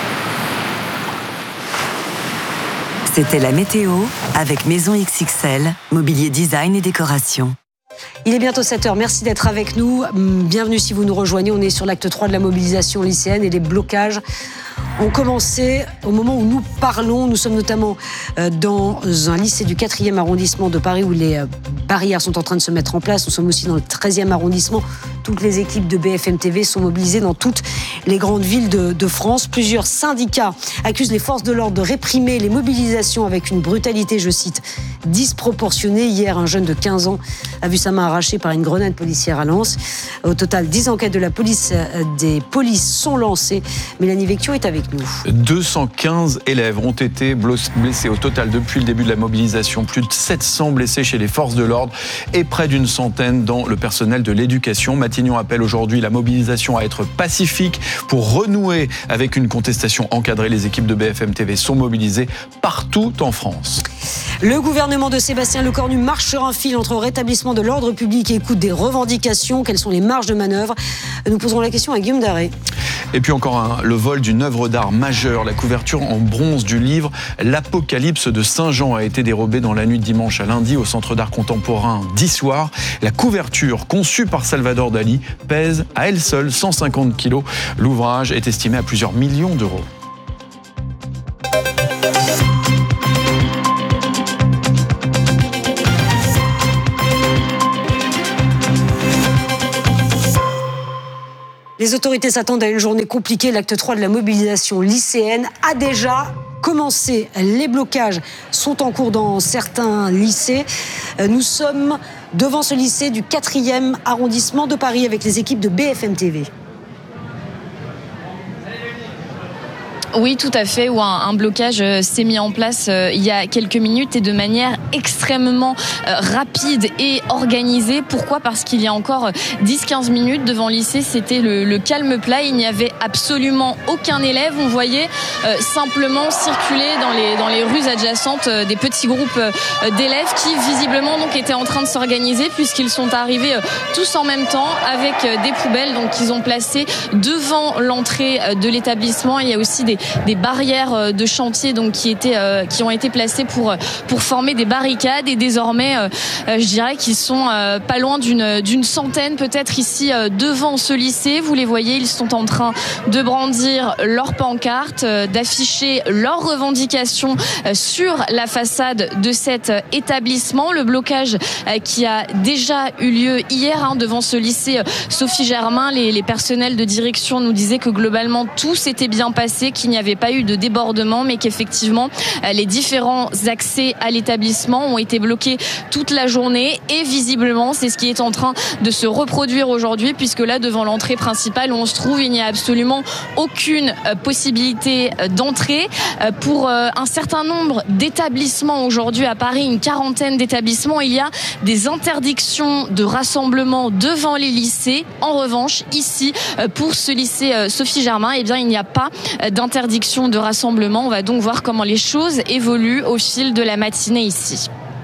C'était la météo avec Maison X X L, mobilier design et décoration. Il est bientôt sept heures, merci d'être avec nous. Bienvenue si vous nous rejoignez, on est sur l'acte trois de la mobilisation lycéenne et les blocages ont commencé au moment où nous parlons. Nous sommes notamment dans un lycée du quatrième arrondissement de Paris où les barrières sont en train de se mettre en place. Nous sommes aussi dans le treizième arrondissement. Toutes les équipes de B F M T V sont mobilisées dans toutes les grandes villes de, de France. Plusieurs syndicats accusent les forces de l'ordre de réprimer les mobilisations avec une brutalité, je cite, disproportionnée. Hier, un jeune de quinze ans a vu sa main arrachée par une grenade policière à Lens. Au total, dix enquêtes de la police, des polices sont lancées. Mélanie Vecchio est avec nous. deux cent quinze élèves ont été blessés au total depuis le début de la mobilisation. Plus de sept cents blessés chez les forces de l'ordre et près d'une centaine dans le personnel de l'éducation. Matignon appelle aujourd'hui la mobilisation à être pacifique pour renouer avec une contestation encadrée. Les équipes de B F M T V sont mobilisées partout en France. Le gouvernement de Sébastien Lecornu marche sur un fil entre rétablissement de l'ordre public et écoute des revendications. Quelles sont les marges de manœuvre? Nous poserons la question à Guillaume Daré. Et puis encore un, le vol d'une œuvre d'art majeure. La couverture en bronze du livre L'Apocalypse de Saint Jean a été dérobée dans la nuit de dimanche à lundi au Centre d'art contemporain d'Issoire. La couverture, conçue par Salvador Dali, pèse à elle seule cent cinquante kilos. L'ouvrage est estimé à plusieurs millions d'euros. Les autorités s'attendent à une journée compliquée. L'acte trois de la mobilisation lycéenne a déjà commencé. Les blocages sont en cours dans certains lycées. Nous sommes devant ce lycée du quatrième arrondissement de Paris avec les équipes de B F M T V. Oui, tout à fait, où un, un blocage euh, s'est mis en place euh, il y a quelques minutes et de manière extrêmement euh, rapide et organisée. Pourquoi ? Parce qu'il y a encore dix à quinze minutes devant le lycée, c'était le, le calme plat. Il n'y avait absolument aucun élève. On voyait euh, simplement circuler dans les, dans les rues adjacentes euh, des petits groupes euh, d'élèves qui visiblement donc, étaient en train de s'organiser puisqu'ils sont arrivés euh, tous en même temps avec euh, des poubelles donc, qu'ils ont placées devant l'entrée euh, de l'établissement. Il y a aussi des des barrières de chantier donc qui étaient euh, qui ont été placées pour pour former des barricades et désormais euh, je dirais qu'ils sont euh, pas loin d'une d'une centaine peut-être ici euh, devant ce lycée. Vous les voyez, ils sont en train de brandir leurs pancartes, euh, d'afficher leurs revendications euh, sur la façade de cet établissement. Le blocage euh, qui a déjà eu lieu hier hein, devant ce lycée euh, Sophie Germain, les, les personnels de direction nous disaient que globalement tout s'était bien passé, qu'il n'y avait pas eu de débordement, mais qu'effectivement les différents accès à l'établissement ont été bloqués toute la journée et visiblement c'est ce qui est en train de se reproduire aujourd'hui puisque là devant l'entrée principale où on se trouve il n'y a absolument aucune possibilité d'entrée pour un certain nombre d'établissements aujourd'hui à Paris, une quarantaine d'établissements, il y a des interdictions de rassemblement devant les lycées. En revanche ici pour ce lycée Sophie Germain, eh bien il n'y a pas d'interdiction de rassemblement. On va donc voir comment les choses évoluent au fil de la matinée ici.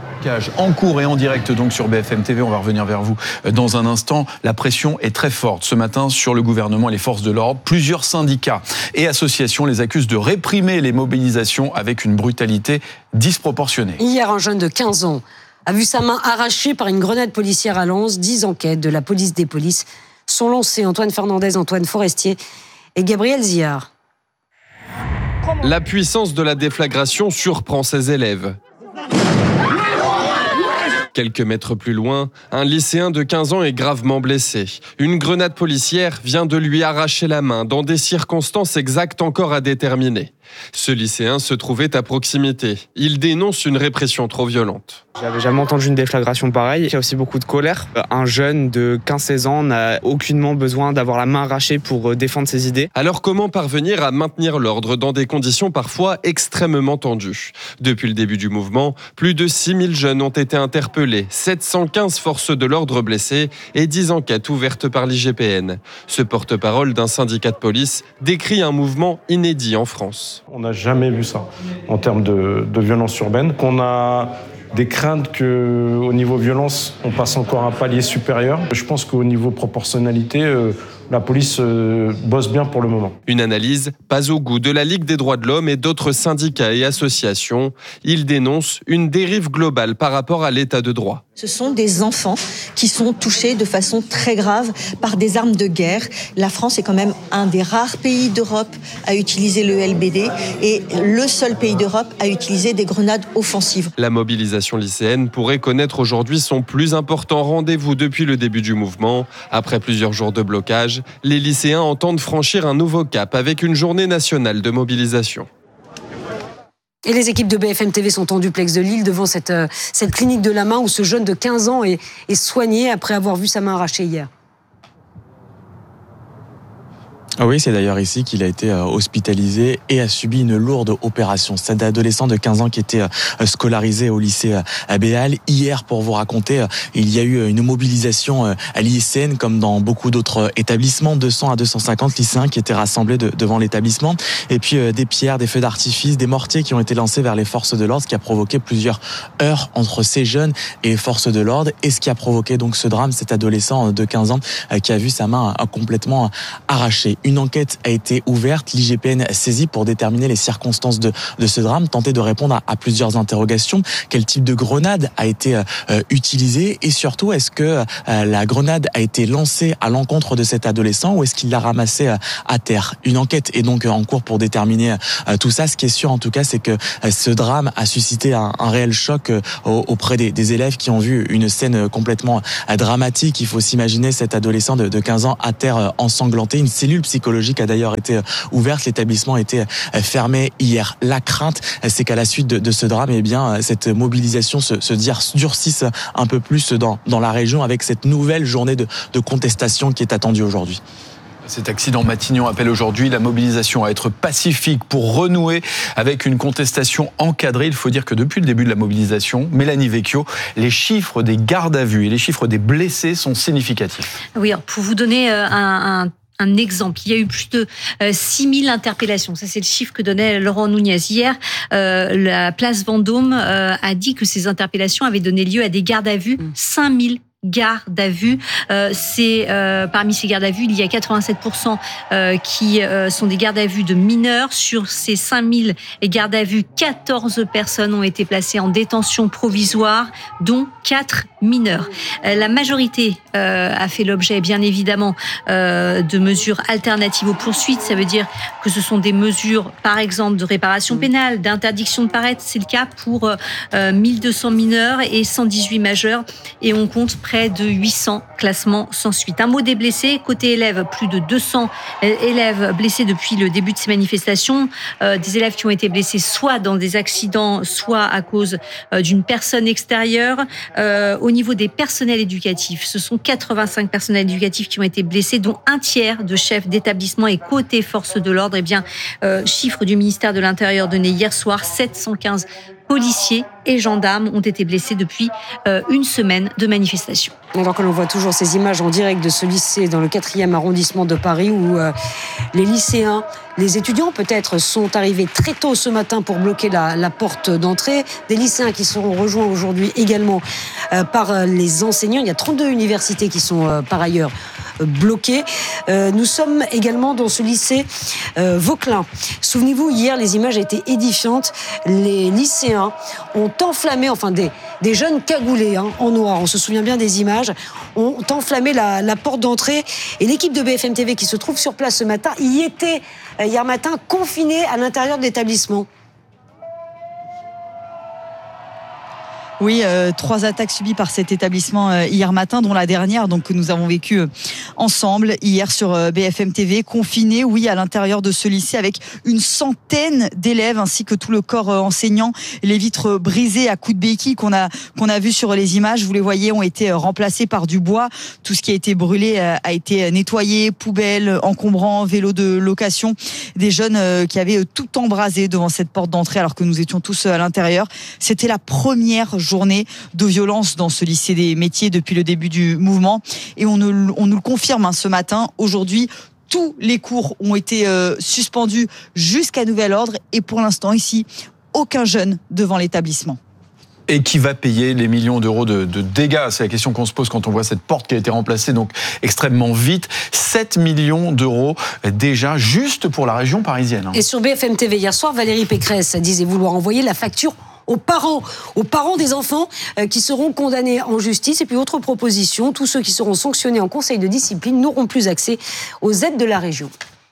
En cours et en direct donc sur B F M T V, on va revenir vers vous dans un instant. La pression est très forte ce matin sur le gouvernement et les forces de l'ordre. Plusieurs syndicats et associations les accusent de réprimer les mobilisations avec une brutalité disproportionnée. Hier, un jeune de quinze ans a vu sa main arrachée par une grenade policière à Lens. Dix enquêtes de la police des polices sont lancées. Antoine Fernandez, Antoine Forestier et Gabriel Zillard. La puissance de la déflagration surprend ses élèves. Quelques mètres plus loin, un lycéen de quinze ans est gravement blessé. Une grenade policière vient de lui arracher la main dans des circonstances exactes encore à déterminer. Ce lycéen se trouvait à proximité. Il dénonce une répression trop violente. J'avais jamais entendu une déflagration pareille. Il y a aussi beaucoup de colère. Un jeune de quinze à seize ans n'a aucunement besoin d'avoir la main arrachée pour défendre ses idées. Alors comment parvenir à maintenir l'ordre dans des conditions parfois extrêmement tendues ? Depuis le début du mouvement, plus de six mille jeunes ont été interpellés, sept cent quinze forces de l'ordre blessées et dix enquêtes ouvertes par l'I G P N. Ce porte-parole d'un syndicat de police décrit un mouvement inédit en France. On n'a jamais vu ça en termes de, de violence urbaine. Qu'on a des craintes qu'au niveau violence, on passe encore un palier supérieur. Je pense qu'au niveau proportionnalité, la police euh, bosse bien pour le moment. Une analyse pas au goût de la Ligue des droits de l'homme et d'autres syndicats et associations. Ils dénoncent une dérive globale par rapport à l'état de droit. Ce sont des enfants qui sont touchés de façon très grave par des armes de guerre. La France est quand même un des rares pays d'Europe à utiliser le L B D et le seul pays d'Europe à utiliser des grenades offensives. La mobilisation lycéenne pourrait connaître aujourd'hui son plus important rendez-vous depuis le début du mouvement. Après plusieurs jours de blocage, les lycéens entendent franchir un nouveau cap avec une journée nationale de mobilisation. Et les équipes de B F M T V sont en duplex de Lille devant cette, euh, cette clinique de la main où ce jeune de quinze ans est, est soigné après avoir vu sa main arrachée hier. Ah oui, c'est d'ailleurs ici qu'il a été hospitalisé et a subi une lourde opération. Cet adolescent de quinze ans qui était scolarisé au lycée à Béal. Hier, pour vous raconter, il y a eu une mobilisation à l'I S N comme dans beaucoup d'autres établissements. deux cents à deux cent cinquante lycéens qui étaient rassemblés de, devant l'établissement. Et puis des pierres, des feux d'artifice, des mortiers qui ont été lancés vers les forces de l'ordre, ce qui a provoqué plusieurs heurts entre ces jeunes et les forces de l'ordre. Et ce qui a provoqué donc ce drame, cet adolescent de quinze ans qui a vu sa main complètement arrachée. Une enquête a été ouverte, l'I G P N saisie pour déterminer les circonstances de, de ce drame, tenter de répondre à, à plusieurs interrogations. Quel type de grenade a été euh, utilisé et surtout, est-ce que euh, la grenade a été lancée à l'encontre de cet adolescent ou est-ce qu'il l'a ramassée euh, à terre? Une enquête est donc en cours pour déterminer euh, tout ça. Ce qui est sûr en tout cas, c'est que euh, ce drame a suscité un, un réel choc euh, auprès des, des élèves qui ont vu une scène complètement euh, dramatique. Il faut s'imaginer cet adolescent de, de quinze ans à terre euh, ensanglanté. Une cellule psychologique a d'ailleurs été ouverte. L'établissement a été fermé hier. La crainte, c'est qu'à la suite de, de ce drame, eh bien, cette mobilisation se, se durcisse un peu plus dans, dans la région avec cette nouvelle journée de, de contestation qui est attendue aujourd'hui. Cet accident Matignon appelle aujourd'hui la mobilisation à être pacifique pour renouer avec une contestation encadrée. Il faut dire que depuis le début de la mobilisation, Mélanie Vecchio, les chiffres des gardes à vue et les chiffres des blessés sont significatifs. Oui, alors pour vous donner un, un Un exemple, il y a eu plus de euh, six mille interpellations. Ça, c'est le chiffre que donnait Laurent Nunez. Hier, euh, la place Vendôme euh, a dit que ces interpellations avaient donné lieu à des gardes à vue. cinq mille gardes à vue. Euh, c'est, euh, parmi ces gardes à vue, il y a quatre-vingt-sept pour cent euh, qui euh, sont des gardes à vue de mineurs. Sur ces cinq mille gardes à vue, quatorze personnes ont été placées en détention provisoire, dont quatre mineurs. Euh, la majorité euh, a fait l'objet, bien évidemment, euh, de mesures alternatives aux poursuites. Ça veut dire que ce sont des mesures, par exemple, de réparation pénale, d'interdiction de paraître. C'est le cas pour euh, mille deux cents mineurs et cent dix-huit majeurs. Et on compte près de huit cents classements sans suite. Un mot des blessés. Côté élèves, plus de deux cents élèves blessés depuis le début de ces manifestations. Euh, des élèves qui ont été blessés soit dans des accidents, soit à cause euh, d'une personne extérieure. Euh, au niveau des personnels éducatifs, ce sont quatre-vingt-cinq personnels éducatifs qui ont été blessés, dont un tiers de chefs d'établissement. Et côté forces de l'ordre, eh bien, euh, chiffre du ministère de l'Intérieur donné hier soir, sept cent quinze policiers et gendarmes ont été blessés depuis euh, une semaine de manifestation. Alors que l'on voit toujours ces images en direct de ce lycée dans le quatrième arrondissement de Paris où euh, les lycéens, les étudiants peut-être sont arrivés très tôt ce matin pour bloquer la, la porte d'entrée. Des lycéens qui seront rejoints aujourd'hui également euh, par les enseignants. Il y a trente-deux universités qui sont euh, par ailleurs bloqués. Euh, nous sommes également dans ce lycée euh, Vauquelin. Souvenez-vous, hier, les images étaient édifiantes. Les lycéens ont enflammé, enfin des, des jeunes cagoulés hein, en noir, on se souvient bien des images, ont enflammé la, la porte d'entrée. Et l'équipe de B F M T V qui se trouve sur place ce matin, y était euh, hier matin confinée à l'intérieur de l'établissement. Oui, euh, trois attaques subies par cet établissement euh, hier matin, dont la dernière donc que nous avons vécue euh, ensemble hier sur euh, B F M T V, confinés, oui, à l'intérieur de ce lycée avec une centaine d'élèves ainsi que tout le corps euh, enseignant. Les vitres brisées à coups de béquilles qu'on a qu'on a vu sur les images, vous les voyez, ont été euh, remplacées par du bois. Tout ce qui a été brûlé euh, a été nettoyé, poubelles, encombrants, vélos de location. Des jeunes euh, qui avaient euh, tout embrasé devant cette porte d'entrée alors que nous étions tous euh, à l'intérieur. C'était la première journée de violence dans ce lycée des métiers depuis le début du mouvement et on, ne, on nous le confirme hein, ce matin. Aujourd'hui, tous les cours ont été euh, suspendus jusqu'à nouvel ordre et pour l'instant ici, aucun jeune devant l'établissement. Et qui va payer les millions d'euros de, de dégâts? C'est la question qu'on se pose quand on voit cette porte qui a été remplacée donc extrêmement vite. sept millions d'euros déjà, juste pour la région parisienne. Et sur B F M T V hier soir, Valérie Pécresse disait vouloir envoyer la facture aux parents, aux parents des enfants euh, qui seront condamnés en justice. Et puis autre proposition, tous ceux qui seront sanctionnés en conseil de discipline n'auront plus accès aux aides de la région.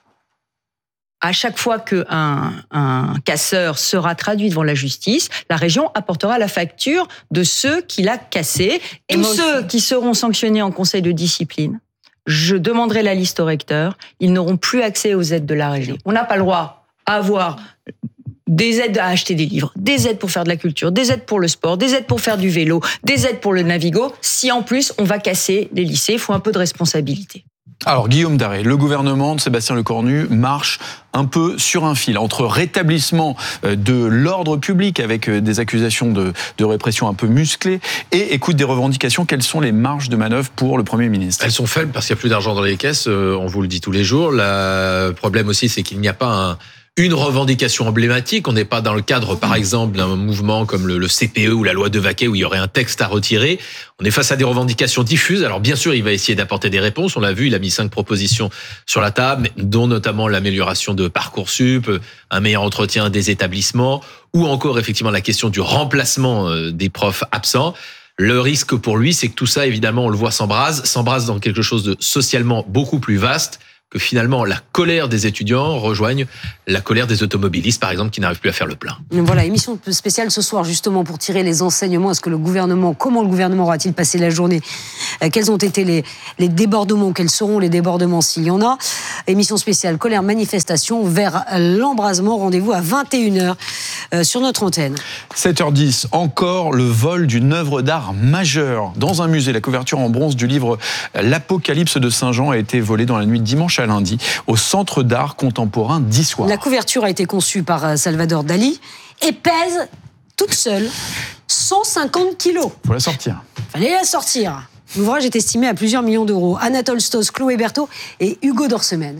À chaque fois qu'un un casseur sera traduit devant la justice, la région apportera la facture de ceux qui l'a cassé. Et tous ceux qui seront sanctionnés en conseil de discipline, je demanderai la liste au recteur, ils n'auront plus accès aux aides de la région. On n'a pas le droit à avoir des aides à acheter des livres, des aides pour faire de la culture, des aides pour le sport, des aides pour faire du vélo, des aides pour le Navigo. Si en plus on va casser les lycées, il faut un peu de responsabilité. Alors Guillaume Daré, le gouvernement de Sébastien Lecornu marche un peu sur un fil entre rétablissement de l'ordre public avec des accusations de, de répression un peu musclées et écoute des revendications. Quelles sont les marges de manœuvre pour le Premier ministre? Elles sont faibles parce qu'il n'y a plus d'argent dans les caisses, on vous le dit tous les jours. Le problème aussi, c'est qu'il n'y a pas un... une revendication emblématique. On n'est pas dans le cadre, par exemple, d'un mouvement comme le, le C P E ou la loi Devaquet où il y aurait un texte à retirer. On est face à des revendications diffuses. Alors bien sûr, il va essayer d'apporter des réponses. On l'a vu, il a mis cinq propositions sur la table, dont notamment l'amélioration de Parcoursup, un meilleur entretien des établissements, ou encore effectivement la question du remplacement des profs absents. Le risque pour lui, c'est que tout ça, évidemment, on le voit s'embrase, s'embrase dans quelque chose de socialement beaucoup plus vaste, que finalement la colère des étudiants rejoigne la colère des automobilistes, par exemple, qui n'arrivent plus à faire le plein. Voilà, émission spéciale ce soir, justement, pour tirer les enseignements. Est-ce que le gouvernement, comment le gouvernement aura-t-il passé la journée? Quels ont été les, les débordements? Quels seront les débordements s'il y en a? Émission spéciale, colère, manifestation vers l'embrasement. Rendez-vous à vingt et une heures euh, sur notre antenne. sept heures dix, encore le vol d'une œuvre d'art majeure. Dans un musée, la couverture en bronze du livre L'Apocalypse de Saint-Jean a été volée dans la nuit de dimanche à lundi au Centre d'art contemporain d'Issoire. La couverture a été conçue par Salvador Dali et pèse toute seule cent cinquante kilos. Faut la sortir. Fallait la sortir. L'ouvrage est estimé à plusieurs millions d'euros. Anatole Stoss, Chloé Berthaud et Hugo Dorsemène.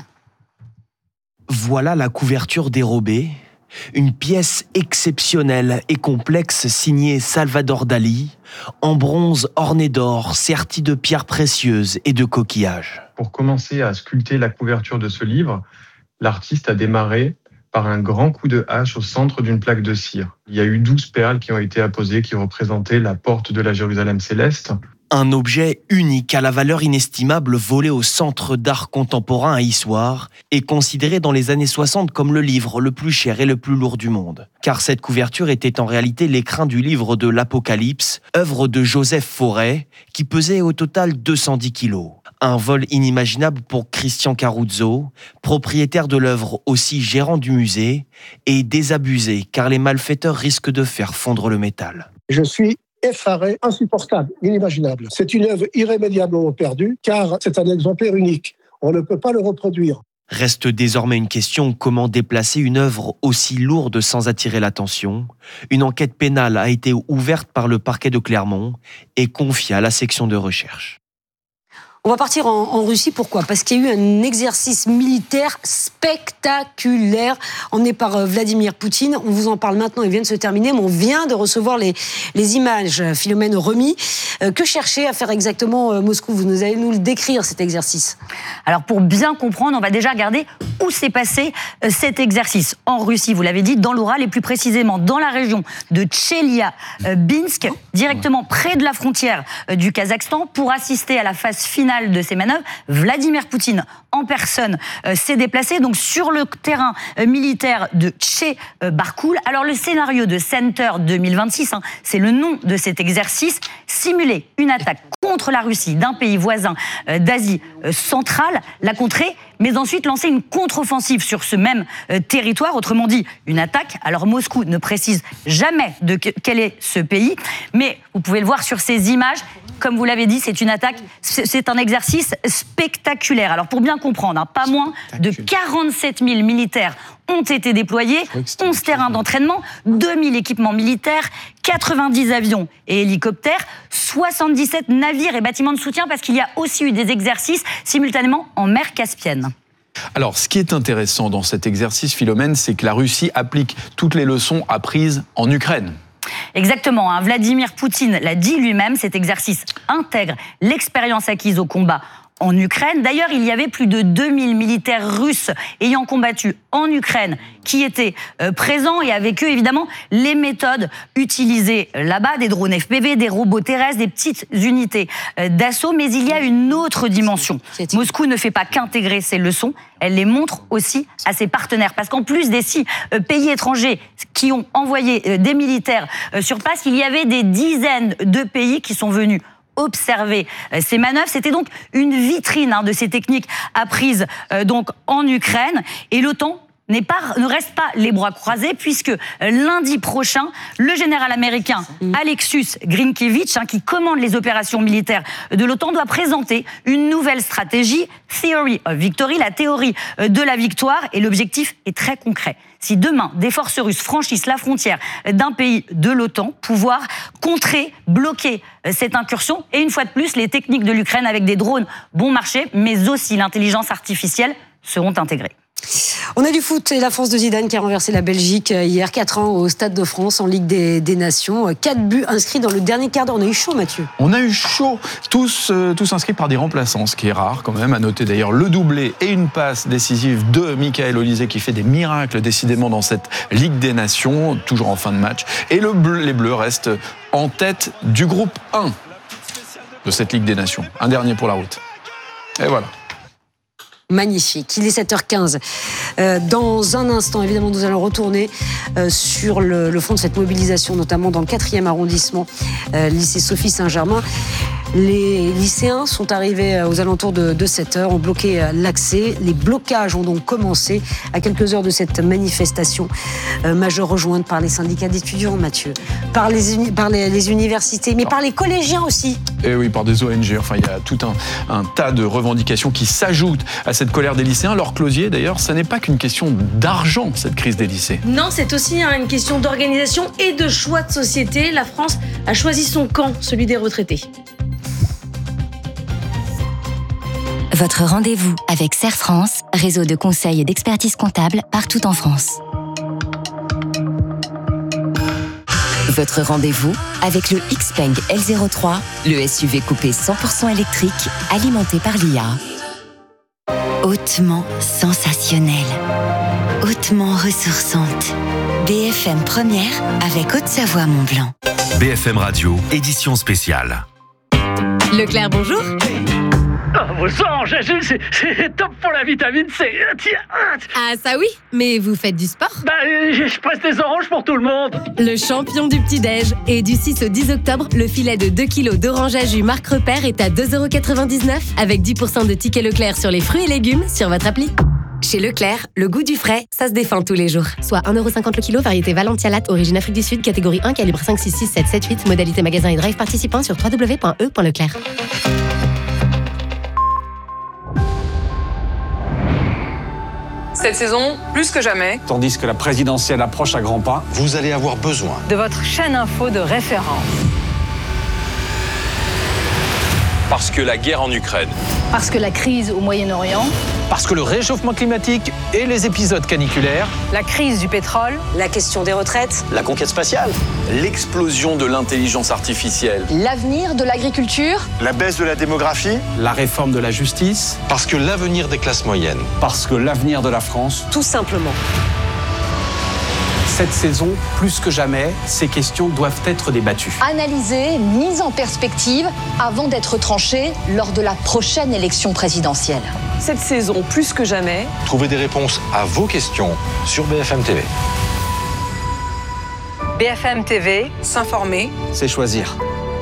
Voilà la couverture dérobée. Une pièce exceptionnelle et complexe signée Salvador Dali, en bronze orné d'or, sertie de pierres précieuses et de coquillages. Pour commencer à sculpter la couverture de ce livre, l'artiste a démarré par un grand coup de hache au centre d'une plaque de cire. Il y a eu douze perles qui ont été apposées qui représentaient la porte de la Jérusalem céleste. Un objet unique à la valeur inestimable volé au Centre d'art contemporain à Issoire et considéré dans les années soixante comme le livre le plus cher et le plus lourd du monde. Car cette couverture était en réalité l'écrin du livre de l'Apocalypse, œuvre de Joseph Fauré, qui pesait au total deux cent dix kilos. Un vol inimaginable pour Christian Caruzzo, propriétaire de l'œuvre, aussi gérant du musée, et désabusé car les malfaiteurs risquent de faire fondre le métal. Je suis effaré, insupportable, inimaginable. C'est une œuvre irrémédiablement perdue car c'est un exemplaire unique. On ne peut pas le reproduire. Reste désormais une question, comment déplacer une œuvre aussi lourde sans attirer l'attention? Une enquête pénale a été ouverte par le parquet de Clermont et confiée à la section de recherche. On va partir en, en Russie, pourquoi? Parce qu'il y a eu un exercice militaire spectaculaire emmené par euh, Vladimir Poutine. On vous en parle maintenant, il vient de se terminer, mais on vient de recevoir les, les images, Philomène Remy. Euh, que cherchait à faire exactement euh, Moscou? Vous nous allez nous le décrire, cet exercice. Alors pour bien comprendre, on va déjà regarder où s'est passé euh, cet exercice. En Russie, vous l'avez dit, dans l'Oural, et plus précisément dans la région de Tcheliabinsk, directement près de la frontière euh, du Kazakhstan, pour assister à la phase finale de ces manœuvres. Vladimir Poutine en personne euh, s'est déplacé donc sur le terrain euh, militaire de Tchebarkoul. Alors le scénario de Center deux mille vingt-six, hein, c'est le nom de cet exercice, simuler une attaque contre la Russie d'un pays voisin euh, d'Asie euh, centrale, la contrer, mais ensuite lancer une contre-offensive sur ce même euh, territoire, autrement dit une attaque. Alors Moscou ne précise jamais de que, quel est ce pays, mais vous pouvez le voir sur ces images. Comme vous l'avez dit, c'est une attaque, c'est un exercice spectaculaire. Alors pour bien comprendre, hein, pas moins de quarante-sept mille militaires ont été déployés, onze terrains d'entraînement, deux mille équipements militaires, quatre-vingt-dix avions et hélicoptères, soixante-dix-sept navires et bâtiments de soutien, parce qu'il y a aussi eu des exercices simultanément en mer Caspienne. Alors, ce qui est intéressant dans cet exercice, Philomène, c'est que la Russie applique toutes les leçons apprises en Ukraine. Exactement, hein. Vladimir Poutine l'a dit lui-même, cet exercice intègre l'expérience acquise au combat en Ukraine. D'ailleurs, il y avait plus de deux mille militaires russes ayant combattu en Ukraine qui étaient euh, présents et avec eux, évidemment, les méthodes utilisées là-bas, des drones F P V, des robots terrestres, des petites unités euh, d'assaut. Mais il y a une autre dimension. Moscou ne fait pas qu'intégrer ces leçons, elle les montre aussi à ses partenaires. Parce qu'en plus des six euh, pays étrangers qui ont envoyé euh, des militaires euh, sur place, il y avait des dizaines de pays qui sont venus observer ces manœuvres. C'était donc une vitrine hein, de ces techniques apprises euh, donc en Ukraine. Et l'OTAN n'est pas, ne reste pas les bras croisés puisque lundi prochain, le général américain Alexus Grinkevich, hein, qui commande les opérations militaires de l'OTAN, doit présenter une nouvelle stratégie, Theory of Victory, la théorie de la victoire. Et l'objectif est très concret. Si demain, des forces russes franchissent la frontière d'un pays de l'OTAN, pouvoir contrer, bloquer cette incursion. Et une fois de plus, les techniques de l'Ukraine avec des drones bon marché, mais aussi l'intelligence artificielle seront intégrées. On a du foot et la France de Zidane qui a renversé la Belgique hier, quatre un au Stade de France en Ligue des, des Nations. quatre buts inscrits dans le dernier quart d'heure. On a eu chaud, Mathieu. On a eu chaud, tous, euh, tous inscrits par des remplaçants, ce qui est rare quand même. À noter d'ailleurs le doublé et une passe décisive de Michael Olise qui fait des miracles décidément dans cette Ligue des Nations, toujours en fin de match. Et le bleu, les Bleus restent en tête du groupe un de cette Ligue des Nations. Un dernier pour la route. Et voilà. Magnifique. Il est sept heures quinze. Euh, dans un instant, évidemment, nous allons retourner euh, sur le, le fond de cette mobilisation, notamment dans le quatrième arrondissement, euh, lycée Sophie Saint-Germain. Les lycéens sont arrivés aux alentours de, de sept heures, ont bloqué l'accès. Les blocages ont donc commencé à quelques heures de cette manifestation euh, majeure rejointe par les syndicats d'étudiants, Mathieu, par les, uni- par les, les universités, mais par les collégiens aussi. Et oui, par des O N G. Enfin, il y a tout un, un tas de revendications qui s'ajoutent à cette colère des lycéens. Laure Closier, d'ailleurs, ça n'est pas qu'une question d'argent, cette crise des lycées. Non, c'est aussi hein, une question d'organisation et de choix de société. La France a choisi son camp, celui des retraités. Votre rendez-vous avec Serre France, réseau de conseils et d'expertise comptable partout en France. Votre rendez-vous avec le Xpeng L zéro trois, le S U V coupé cent pour cent électrique alimenté par l'I A. Hautement sensationnelle, hautement ressourçante. B F M Première avec Haute-Savoie Mont-Blanc. B F M Radio, édition spéciale. Leclerc, bonjour. Oh, vos anges, c'est, c'est top pour la vitamine C. Tiens. Ah ça oui, mais vous faites du sport? Bah, je presse des oranges pour tout le monde. Le champion du petit-déj. Et du six au dix octobre, le filet de deux kilos d'orange à jus Marc Repère est à deux euros quatre-vingt-dix-neuf avec dix pour cent de tickets Leclerc sur les fruits et légumes sur votre appli. Chez Leclerc, le goût du frais, ça se défend tous les jours. Soit un euro cinquante le kilo, variété Valentia Latte, origine Afrique du Sud, catégorie un, calibre cinq, six, six, sept, sept, huit, modalité magasin et drive participant sur w w w point e point leclerc. Cette saison, plus que jamais. Tandis que la présidentielle approche à grands pas, vous allez avoir besoin de votre chaîne info de référence. Parce que la guerre en Ukraine. Parce que la crise au Moyen-Orient. Parce que le réchauffement climatique et les épisodes caniculaires. La crise du pétrole. La question des retraites. La conquête spatiale. L'explosion de l'intelligence artificielle. L'avenir de l'agriculture. La baisse de la démographie. La réforme de la justice. Parce que l'avenir des classes moyennes. Parce que l'avenir de la France. Tout simplement. Cette saison, plus que jamais, ces questions doivent être débattues. Analysées, mises en perspective, avant d'être tranchées lors de la prochaine élection présidentielle. Cette saison, plus que jamais, trouvez des réponses à vos questions sur B F M T V. B F M T V, s'informer, c'est choisir.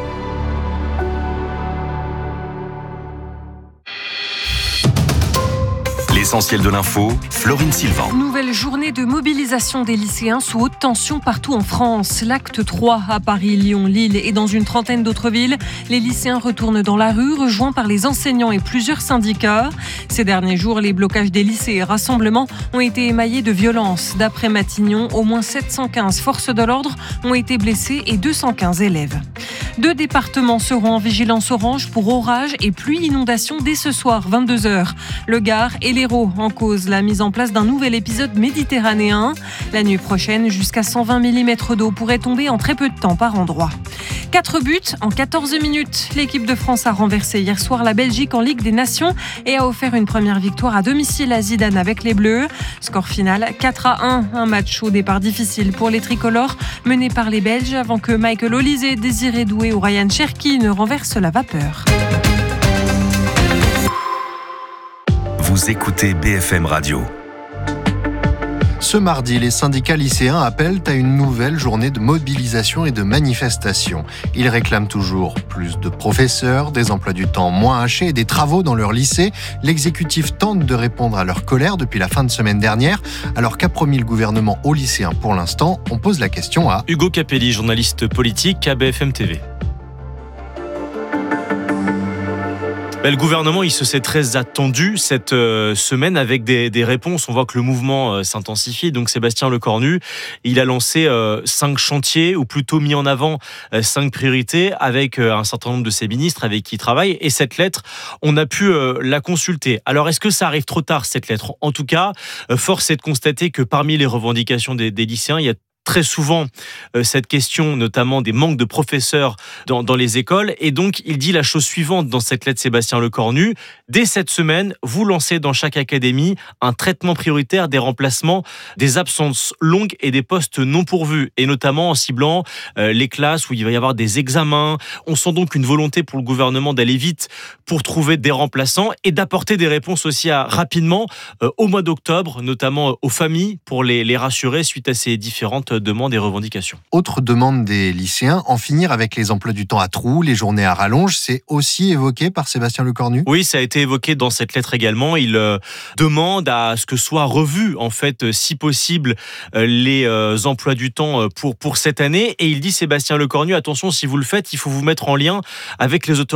L'essentiel de l'info, Florine Sylvain. Nouvelle journée de mobilisation des lycéens sous haute tension partout en France. L'acte trois à Paris, Lyon, Lille et dans une trentaine d'autres villes. Les lycéens retournent dans la rue, rejoints par les enseignants et plusieurs syndicats. Ces derniers jours, les blocages des lycées et rassemblements ont été émaillés de violences. D'après Matignon, au moins sept cent quinze forces de l'ordre ont été blessées et deux cent quinze élèves. Deux départements seront en vigilance orange pour orages et pluie inondation dès ce soir, vingt-deux heures. Le Gard et l'Hérault généraux en cause la mise en place d'un nouvel épisode méditerranéen. La nuit prochaine, jusqu'à cent vingt millimètres d'eau pourrait tomber en très peu de temps par endroit. Quatre buts en quatorze minutes. L'équipe de France a renversé hier soir la Belgique en Ligue des Nations et a offert une première victoire à domicile à Zidane avec les Bleus. Score final quatre à un. Un match au départ difficile pour les tricolores, menés par les Belges avant que Michael Olise, Désiré Doué ou Ryan Cherki ne renversent la vapeur. Vous écoutez B F M Radio. Ce mardi, les syndicats lycéens appellent à une nouvelle journée de mobilisation et de manifestation. Ils réclament toujours plus de professeurs, des emplois du temps moins hachés et des travaux dans leur lycée. L'exécutif tente de répondre à leur colère depuis la fin de semaine dernière. Alors qu'a promis le gouvernement aux lycéens pour l'instant ? On pose la question à Hugo Capelli, journaliste politique à B F M T V. Le gouvernement, il se s'est très attendu cette euh, semaine avec des, des réponses. On voit que le mouvement euh, s'intensifie. Donc Sébastien Lecornu, il a lancé euh, cinq chantiers, ou plutôt mis en avant euh, cinq priorités avec euh, un certain nombre de ses ministres avec qui il travaille. Et cette lettre, on a pu euh, la consulter. Alors, est-ce que ça arrive trop tard, cette lettre ? En tout cas, euh, force est de constater que parmi les revendications des, des lycéens, il y a très souvent euh, cette question, notamment des manques de professeurs dans, dans les écoles. Et donc, il dit la chose suivante dans cette lettre, Sébastien Lecornu. Dès cette semaine, vous lancez dans chaque académie un traitement prioritaire des remplacements, des absences longues et des postes non pourvus. Et notamment en ciblant euh, les classes où il va y avoir des examens. On sent donc une volonté pour le gouvernement d'aller vite pour trouver des remplaçants et d'apporter des réponses aussi à, rapidement euh, au mois d'octobre, notamment aux familles, pour les, les rassurer suite à ces différentes demandes et revendications. Autre demande des lycéens, en finir avec les emplois du temps à trous, les journées à rallonge, c'est aussi évoqué par Sébastien Lecornu ? Oui, ça a été évoqué dans cette lettre également. Il euh, demande à ce que soient revus, en fait, si possible, euh, les euh, emplois du temps pour, pour cette année. Et il dit, Sébastien Lecornu, attention, si vous le faites, il faut vous mettre en lien avec les autorités